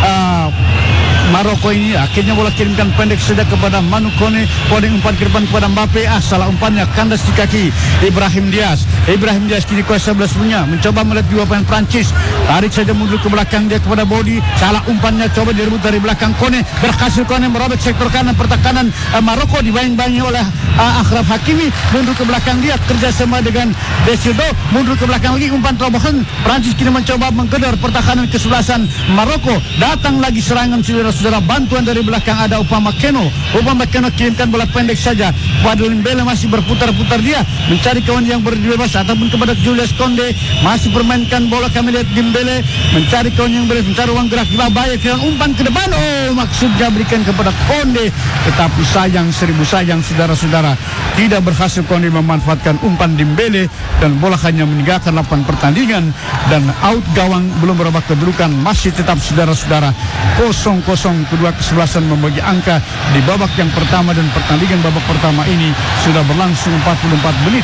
Maroko ini. Akhirnya bola kirimkan pendek saja kepada Manu Kone. Kone umpan ke depan kepada Mbappe. Salah umpannya, kandas di kaki Ibrahim Diaz. Ibrahim Diaz kini kuasa sebelah punya, mencoba melihat dua pemain Prancis, tarik saja mundur ke belakang dia kepada Bodi. Salah umpannya, coba direbut dari belakang Kone. Berhasil Kone merobek sektor kanan pertahanan Maroko, dibayang-bayangi oleh Achraf Hakimi. Mundur ke belakang dia, kerjasama dengan Desildo. Mundur ke belakang lagi, umpan terobosan. Prancis kini mencoba menggedor pertahanan kesebelasan Maroko. Datang lagi serangan saudara-saudara, bantuan dari belakang ada Upamecano. Upamecano kirimkan bola pendek saja kepada Dembele, masih berputar-putar dia mencari kawan yang bebas ataupun kepada Julius Konde, masih permainkan bola. Kami lihat Dembele mencari kawan yang bebas, mencari ruang gerak di bahaya, kirim umpan ke depan. Maksudnya berikan kepada Konde, tetapi sayang, seribu sayang saudara-saudara, tidak berhasil Konde memanfaatkan umpan Dembele dan bola hanya meninggalkan lapangan pertandingan dan out gawang. Belum berubah kedudukan, masih tetap saudara-saudara 0-0. Kedua kesebelasan membagi angka di babak yang pertama, dan pertandingan babak pertama ini sudah berlangsung 44 menit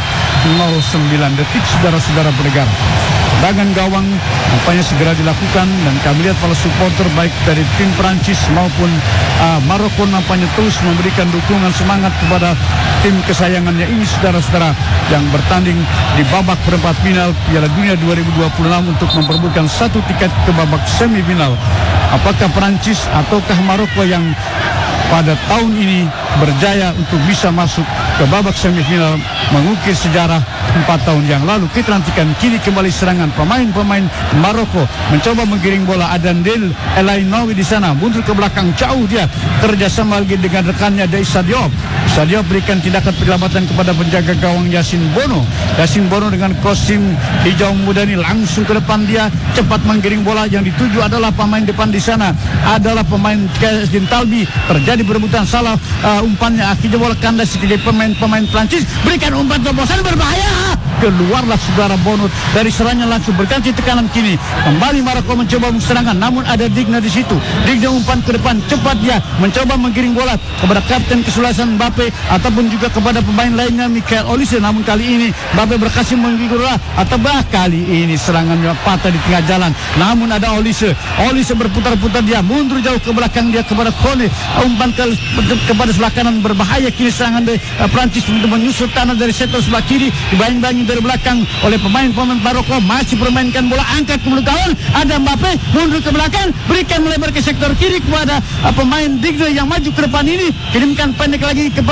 09 detik saudara-saudara pendengar. Tendangan gawang nampaknya segera dilakukan dan kami lihat para supporter baik dari tim Prancis maupun Maroko nampaknya terus memberikan dukungan semangat kepada tim kesayangannya ini saudara-saudara, yang bertanding di babak perempat final Piala Dunia 2026 untuk memperebutkan satu tiket ke babak semifinal. Apakah Prancis ataukah Maroko yang pada tahun ini berjaya untuk bisa masuk ke babak semifinal, mengukir sejarah 4 tahun yang lalu? Kita nantikan. Kini kembali serangan pemain-pemain Maroko, mencoba menggiring bola. Adandel Elainowi di sana, mundur ke belakang jauh dia, kerjasama lagi dengan rekannya Issa Diop. Issa Diop berikan tindakan penyelamatan kepada penjaga gawang Yasin Bono. Yasin Bono dengan kosim hijau muda ini langsung ke depan dia, cepat menggiring bola. Yang dituju adalah pemain depan di sana adalah pemain Kezin Talbi. Terjadi berebutan, salah umpannya, akhirnya bola kandas di pemain Prancis, berikan umpan terobosan berbahaya, keluarlah saudara Bono dari serangan, langsung berganti tekanan. Kini kembali Maroko mencoba serangan, namun ada Digna di situ. Digna umpan ke depan, cepat dia mencoba menggiring bola kepada kapten kesebelasan Mbappe ataupun juga kepada pemain lainnya Michael Olise, namun kali ini Mbappe berhasil menggiring bola, atau kali ini serangannya patah di tengah jalan, namun ada Olise berputar-putar dia, mundur jauh ke belakang dia kepada Kone, umpan kepada sebelah kanan berbahaya. Kini serangan dari Prancis untuk menyusut tanah dari sektor sebelah kiri, dibayang-bayangi dari belakang oleh pemain-pemain Maroko, masih permainkan bola, angkat ke belakang, ada Mbappe mundur ke belakang, berikan melebar ke sektor kiri kepada pemain Digna yang maju ke depan ini, kirimkan pendek lagi kepada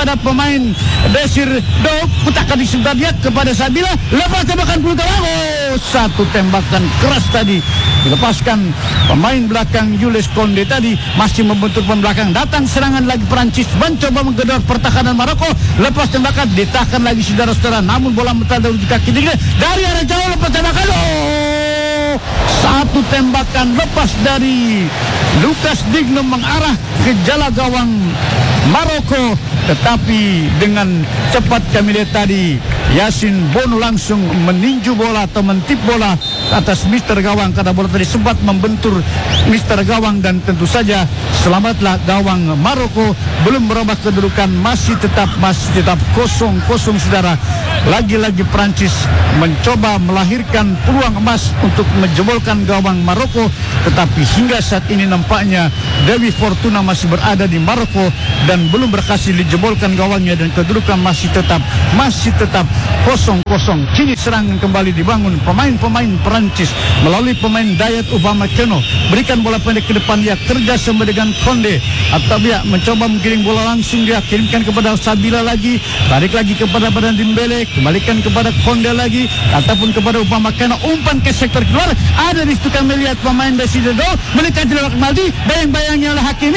kepada pemain Desir Do, putakan di sebelah dia kepada Sabila, lepas tembakan peluit gawang. Satu tembakan keras tadi dilepaskan pemain belakang Jules Konde tadi, masih membentur pemain belakang. Datang serangan lagi Perancis, mencoba menggedor pertahanan Maroko. Lepas tembakan ditahan lagi saudara-saudara, namun bola mental dari kaki Digne dari arah jauh. Lepas tembakan, satu tembakan lepas dari Lucas Digne mengarah ke jala gawang Maroko, tetapi dengan cepat kami lihat tadi Yasin Bono langsung meninju bola atau mentip bola atas Mister Gawang, karena bola tadi sempat membentur Mister Gawang, dan tentu saja selamatlah gawang Maroko. Belum berubah kedudukan, masih tetap 0-0 saudara. Lagi-lagi Prancis mencoba melahirkan peluang emas untuk menjebolkan gawang Maroko, tetapi hingga saat ini nampaknya Dewi Fortuna masih berada di Maroko dan belum berhasil dijebolkan gawangnya, dan kedudukan masih tetap 0-0. Kini serangan kembali dibangun pemain-pemain Perancis melalui pemain Dayat Upamecano, berikan bola pendek ke depan, dia kerja sama dengan Konde, atau dia mencoba menggiring bola langsung, dia kirimkan kepada Sabila lagi, tarik lagi kepada badan Dembele, kembalikan kepada Konde lagi, ataupun kepada Upamecano, umpan ke sektor keluar. Ada di situ kami lihat pemain Desir Do mendekati lewat Maldi, bayang-bayangnya oleh Hakimi.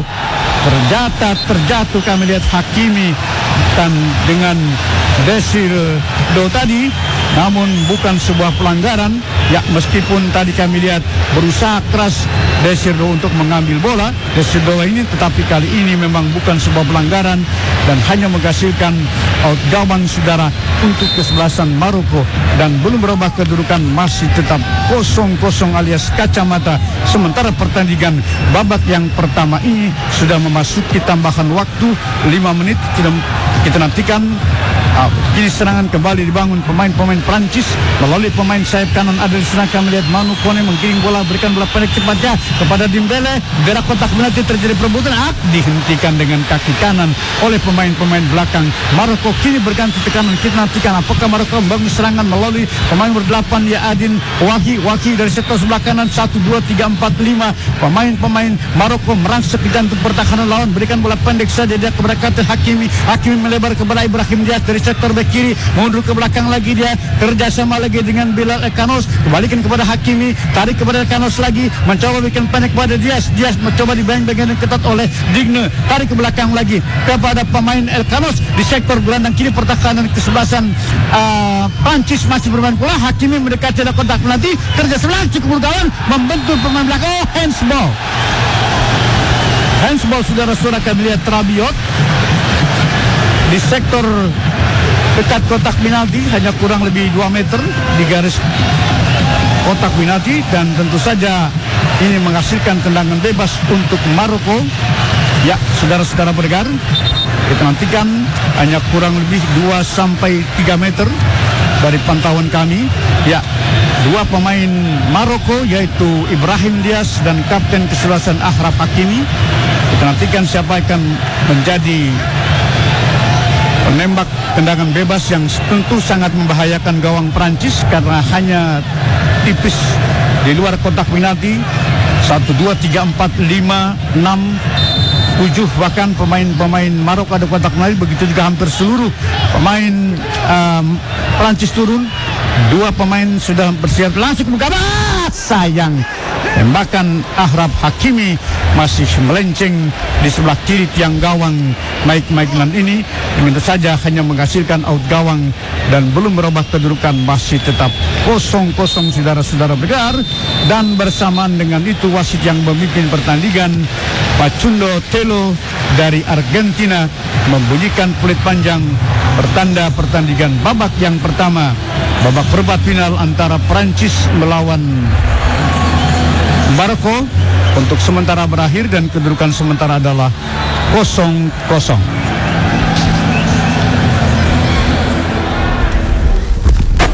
Terjatuh kami lihat Hakimi dan dengan Desir Do tadi, namun bukan sebuah pelanggaran. Ya, meskipun tadi kami lihat berusaha keras Desir Do untuk mengambil bola Desir Do ini, tetapi kali ini memang bukan sebuah pelanggaran dan hanya menghasilkan out gawang saudara untuk kesebelasan Maroko, dan belum berubah kedudukan, masih tetap 0-0 alias kacamata. Sementara pertandingan babak yang pertama ini sudah memasuki tambahan waktu 5 menit. Kita nantikan. Kini serangan kembali dibangun pemain-pemain Prancis melalui pemain sayap kanan. Ada di sana kami lihat Manu Kone menggiring bola, berikan bola pendek cepatnya kepada Dembele. Gerak kotak penalti, terjadi perebutan, dihentikan dengan kaki kanan oleh pemain-pemain belakang Maroko. Kini berganti tekanan, kita nantikan apakah Maroko membangun serangan melalui pemain berdelapan, ya Adin Waki dari sektor sebelah kanan. 1, 2, 3, 4, 5 pemain-pemain Maroko merangsek ke jantung pertahanan lawan, berikan bola pendek saja dia kepada Kater Hakimi melebar kepada Ibrahim Diaz dari sektor bek kiri, mundur ke belakang lagi, dia kerjasama lagi dengan Bilal Elkanos, kembalikan kepada Hakimi, tarik kepada Elkanos lagi, mencoba bikin pendek kepada Diaz mencoba dibayang-bayang ketat oleh Digne, tarik ke belakang lagi kepada pemain Elkanos di sektor gelandang kiri pertahanan kesebelasan Prancis masih bermain bola. Hakimi mendekati kotak penalti, kerjasama cukup bergawan, membentur pemain belakang. Handsball saudara-saudara, kami lihat Rabiot di sektor dekat kotak penalti, hanya kurang lebih 2 meter di garis kotak penalti, dan tentu saja ini menghasilkan tendangan bebas untuk Maroko. Ya, saudara-saudara pendengar, kita nantikan hanya kurang lebih 2-3 meter dari pantauan kami. Ya, 2 pemain Maroko yaitu Ibrahim Diaz dan kapten kesebelasan Achraf Hakimi. Kita nantikan siapa akan menjadi penembak tendangan bebas yang tentu sangat membahayakan gawang Prancis karena hanya tipis di luar kotak penalti. 1, 2, 3, 4, 5, 6, 7 bahkan pemain Maroko ada kotak penalti. Begitu juga hampir seluruh pemain Prancis turun. 2 pemain sudah bersiap langsung ke muka. Sayang, tembakan Achraf Hakimi masih melenceng di sebelah kiri tiang gawang Mike Maignan ini. Tentu saja hanya menghasilkan out gawang dan belum berubah kedudukan, masih tetap 0-0 saudara-saudara pendengar. Dan bersamaan dengan itu wasit yang memimpin pertandingan, Facundo Telo dari Argentina, membunyikan peluit panjang bertanda pertandingan babak yang pertama, babak perempat final antara Prancis melawan Maroko untuk sementara berakhir dan kedudukan sementara adalah 0-0.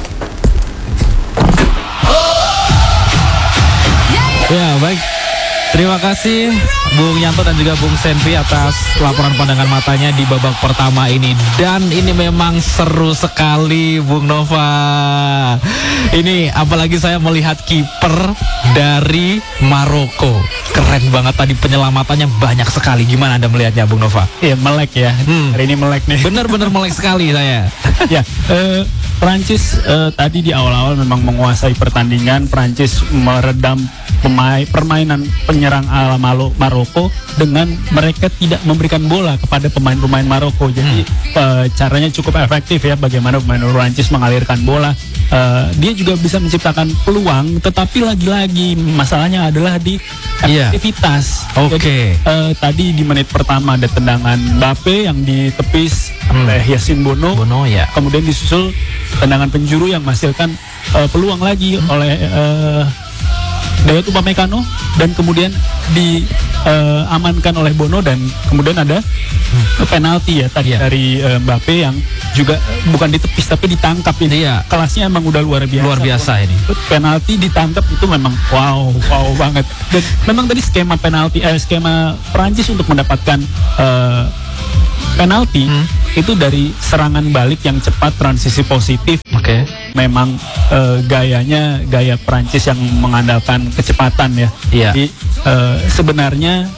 Ya, baik. Terima kasih Bung Yanto dan juga Bung Senpi atas laporan pandangan matanya di babak pertama ini. Dan ini memang seru sekali Bung Nova. Ini apalagi saya melihat kiper dari Maroko. Keren banget tadi, penyelamatannya banyak sekali. Gimana Anda melihatnya Bung Nova? Iya, melek ya. Hari ini melek nih. Bener-bener melek sekali saya. Ya, Prancis tadi di awal-awal memang menguasai pertandingan. Prancis meredam permainan penyerang ala Maroko dengan mereka tidak memberikan bola kepada pemain-pemain Maroko. Jadi caranya cukup efektif ya, bagaimana pemain Prancis mengalirkan bola. Dia juga bisa menciptakan peluang, tetapi lagi-lagi masalahnya adalah di aktivitas. Oke. Tadi di menit pertama ada tendangan Mbappe yang ditepis oleh Yasin Bono, ya. Kemudian disusul tendangan penjuru yang menghasilkan peluang lagi oleh Dayot Upamecano, dan kemudian diamankan oleh Bono, dan kemudian ada penalti ya tadi dari Mbappe yang juga bukan ditepis tapi ditangkap ini. Kelasnya emang udah luar biasa. Luar biasa ini. Penalti ditangkap itu memang wow banget. Dan memang tadi skema Prancis untuk mendapatkan penalti itu dari serangan balik yang cepat, transisi positif. Memang gaya Prancis yang mengandalkan kecepatan ya. Jadi sebenarnya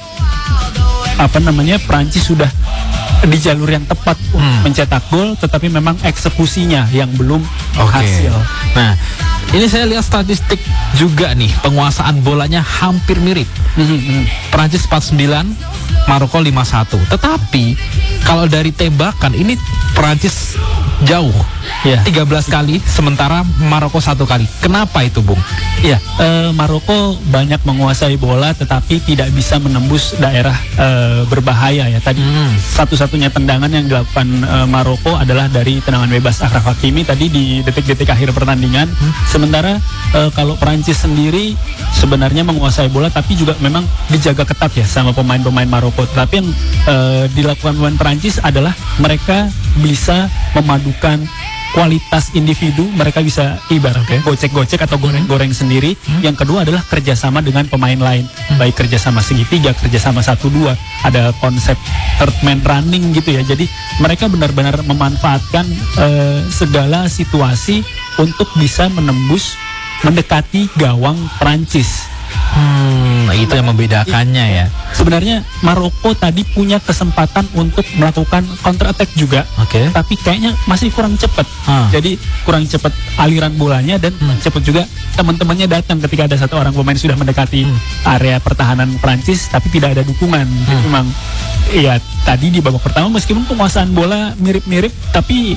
Prancis sudah di jalur yang tepat mencetak gol, tetapi memang eksekusinya yang belum hasil. Nah, ini saya lihat statistik juga nih, penguasaan bolanya hampir mirip. Prancis 49, Maroko 51. Tetapi kalau dari tembakan ini Prancis jauh. 13 kali, sementara Maroko 1 kali. Kenapa itu, Bung? Maroko banyak menguasai bola tetapi tidak bisa menembus daerah berbahaya ya. Tadi satu-satunya tendangan yang dilakukan Maroko adalah dari tendangan bebas Achraf Hakimi tadi di detik-detik akhir pertandingan. Sementara kalau Prancis sendiri sebenarnya menguasai bola tapi juga memang dijaga ketat ya sama pemain-pemain Maroko. Tapi yang dilakukan pemain Prancis adalah mereka bisa memadukan kualitas individu, mereka bisa ibarat gocek-gocek atau goreng-goreng sendiri. Yang kedua adalah kerjasama dengan pemain lain, baik kerjasama segitiga, kerjasama 1-2, ada konsep third man running gitu ya. Jadi mereka benar-benar memanfaatkan segala situasi untuk bisa mendekati gawang Prancis. Itu yang membedakannya ya. Sebenarnya Maroko tadi punya kesempatan untuk melakukan counter attack juga, tapi kayaknya masih kurang cepat. Jadi kurang cepat aliran bolanya, dan cepat juga teman-temannya datang ketika ada satu orang pemain sudah mendekati area pertahanan Prancis, tapi tidak ada dukungan. Jadi memang tadi di babak pertama meskipun penguasaan bola mirip-mirip, tapi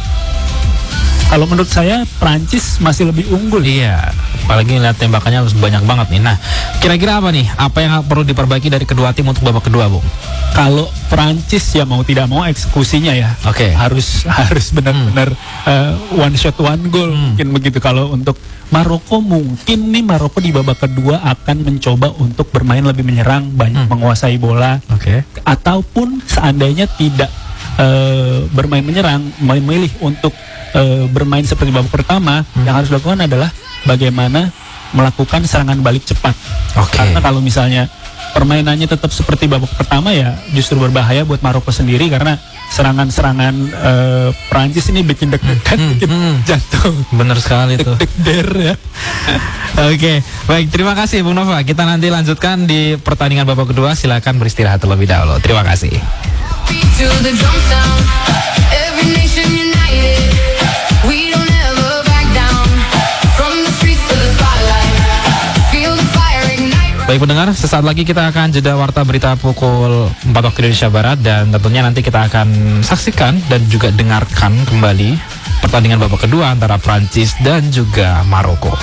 kalau menurut saya Prancis masih lebih unggul. Apalagi lihat tembakannya harus banyak banget nih. Nah, kira-kira apa nih? Apa yang perlu diperbaiki dari kedua tim untuk babak kedua, Bung? Kalau Prancis ya mau tidak mau eksekusinya ya harus benar-benar one shot one goal mungkin begitu. Kalau untuk Maroko mungkin nih Maroko di babak kedua akan mencoba untuk bermain lebih menyerang, banyak menguasai bola, ataupun seandainya tidak bermain menyerang, memilih untuk bermain seperti babak pertama, yang harus dilakukan adalah bagaimana melakukan serangan balik cepat. Karena kalau misalnya permainannya tetap seperti babak pertama ya justru berbahaya buat Maroko sendiri, karena serangan-serangan Prancis ini bikin deg-degan, bikin jantung. Bener sekali tuh. Deg-deg ya. Baik, terima kasih Bung Nova. Kita nanti lanjutkan di pertandingan babak kedua. Silakan beristirahat terlebih dahulu. Terima kasih. Baik pendengar, sesaat lagi kita akan jeda warta berita pukul 4 waktu Indonesia Barat, dan tentunya nanti kita akan saksikan dan juga dengarkan kembali pertandingan babak kedua antara Prancis dan juga Maroko.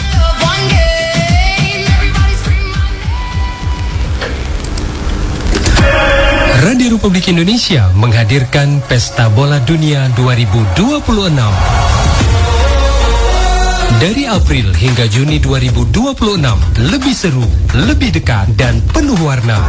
Radio Republik Indonesia menghadirkan Pesta Bola Dunia 2026. Dari April hingga Juni 2026, lebih seru, lebih dekat, dan penuh warna.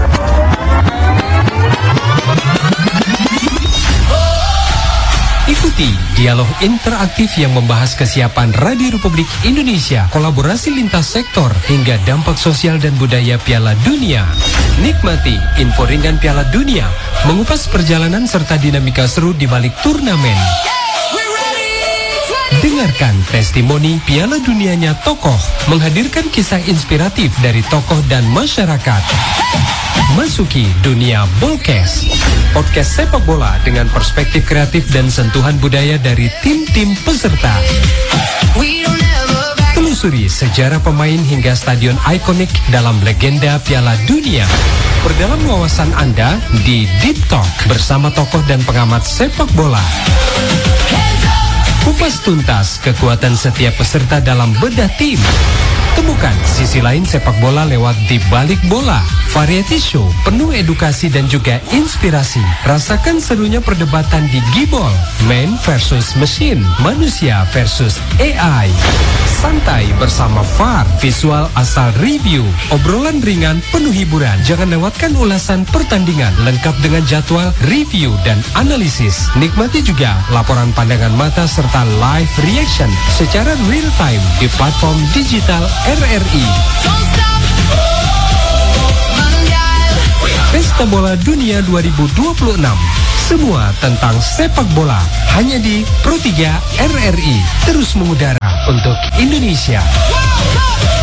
Ikuti dialog interaktif yang membahas kesiapan Radio Republik Indonesia, kolaborasi lintas sektor, hingga dampak sosial dan budaya Piala Dunia. Nikmati info ringan Piala Dunia, mengupas perjalanan serta dinamika seru di balik turnamen. Dengarkan testimoni Piala Dunianya tokoh, menghadirkan kisah inspiratif dari tokoh dan masyarakat. Masuki dunia Bolkes, podcast sepak bola dengan perspektif kreatif dan sentuhan budaya dari tim-tim peserta. Telusuri sejarah pemain hingga stadion ikonik dalam legenda Piala Dunia. Perdalam wawasan Anda di Deep Talk bersama tokoh dan pengamat sepak bola. Kupas tuntas kekuatan setiap peserta dalam bedah tim. Temukan sisi lain sepak bola lewat Di Balik Bola, variety show penuh edukasi dan juga inspirasi. Rasakan serunya perdebatan di Gibol, man versus mesin, manusia versus AI. Santai bersama VAR, visual asal review, obrolan ringan penuh hiburan. Jangan lewatkan ulasan pertandingan lengkap dengan jadwal, review dan analisis. Nikmati juga laporan pandangan mata serta live reaction secara real time di platform digital RRI. Pesta Bola Dunia 2026. Semua tentang sepak bola hanya di Pro 3 RRI. Terus mengudara untuk Indonesia.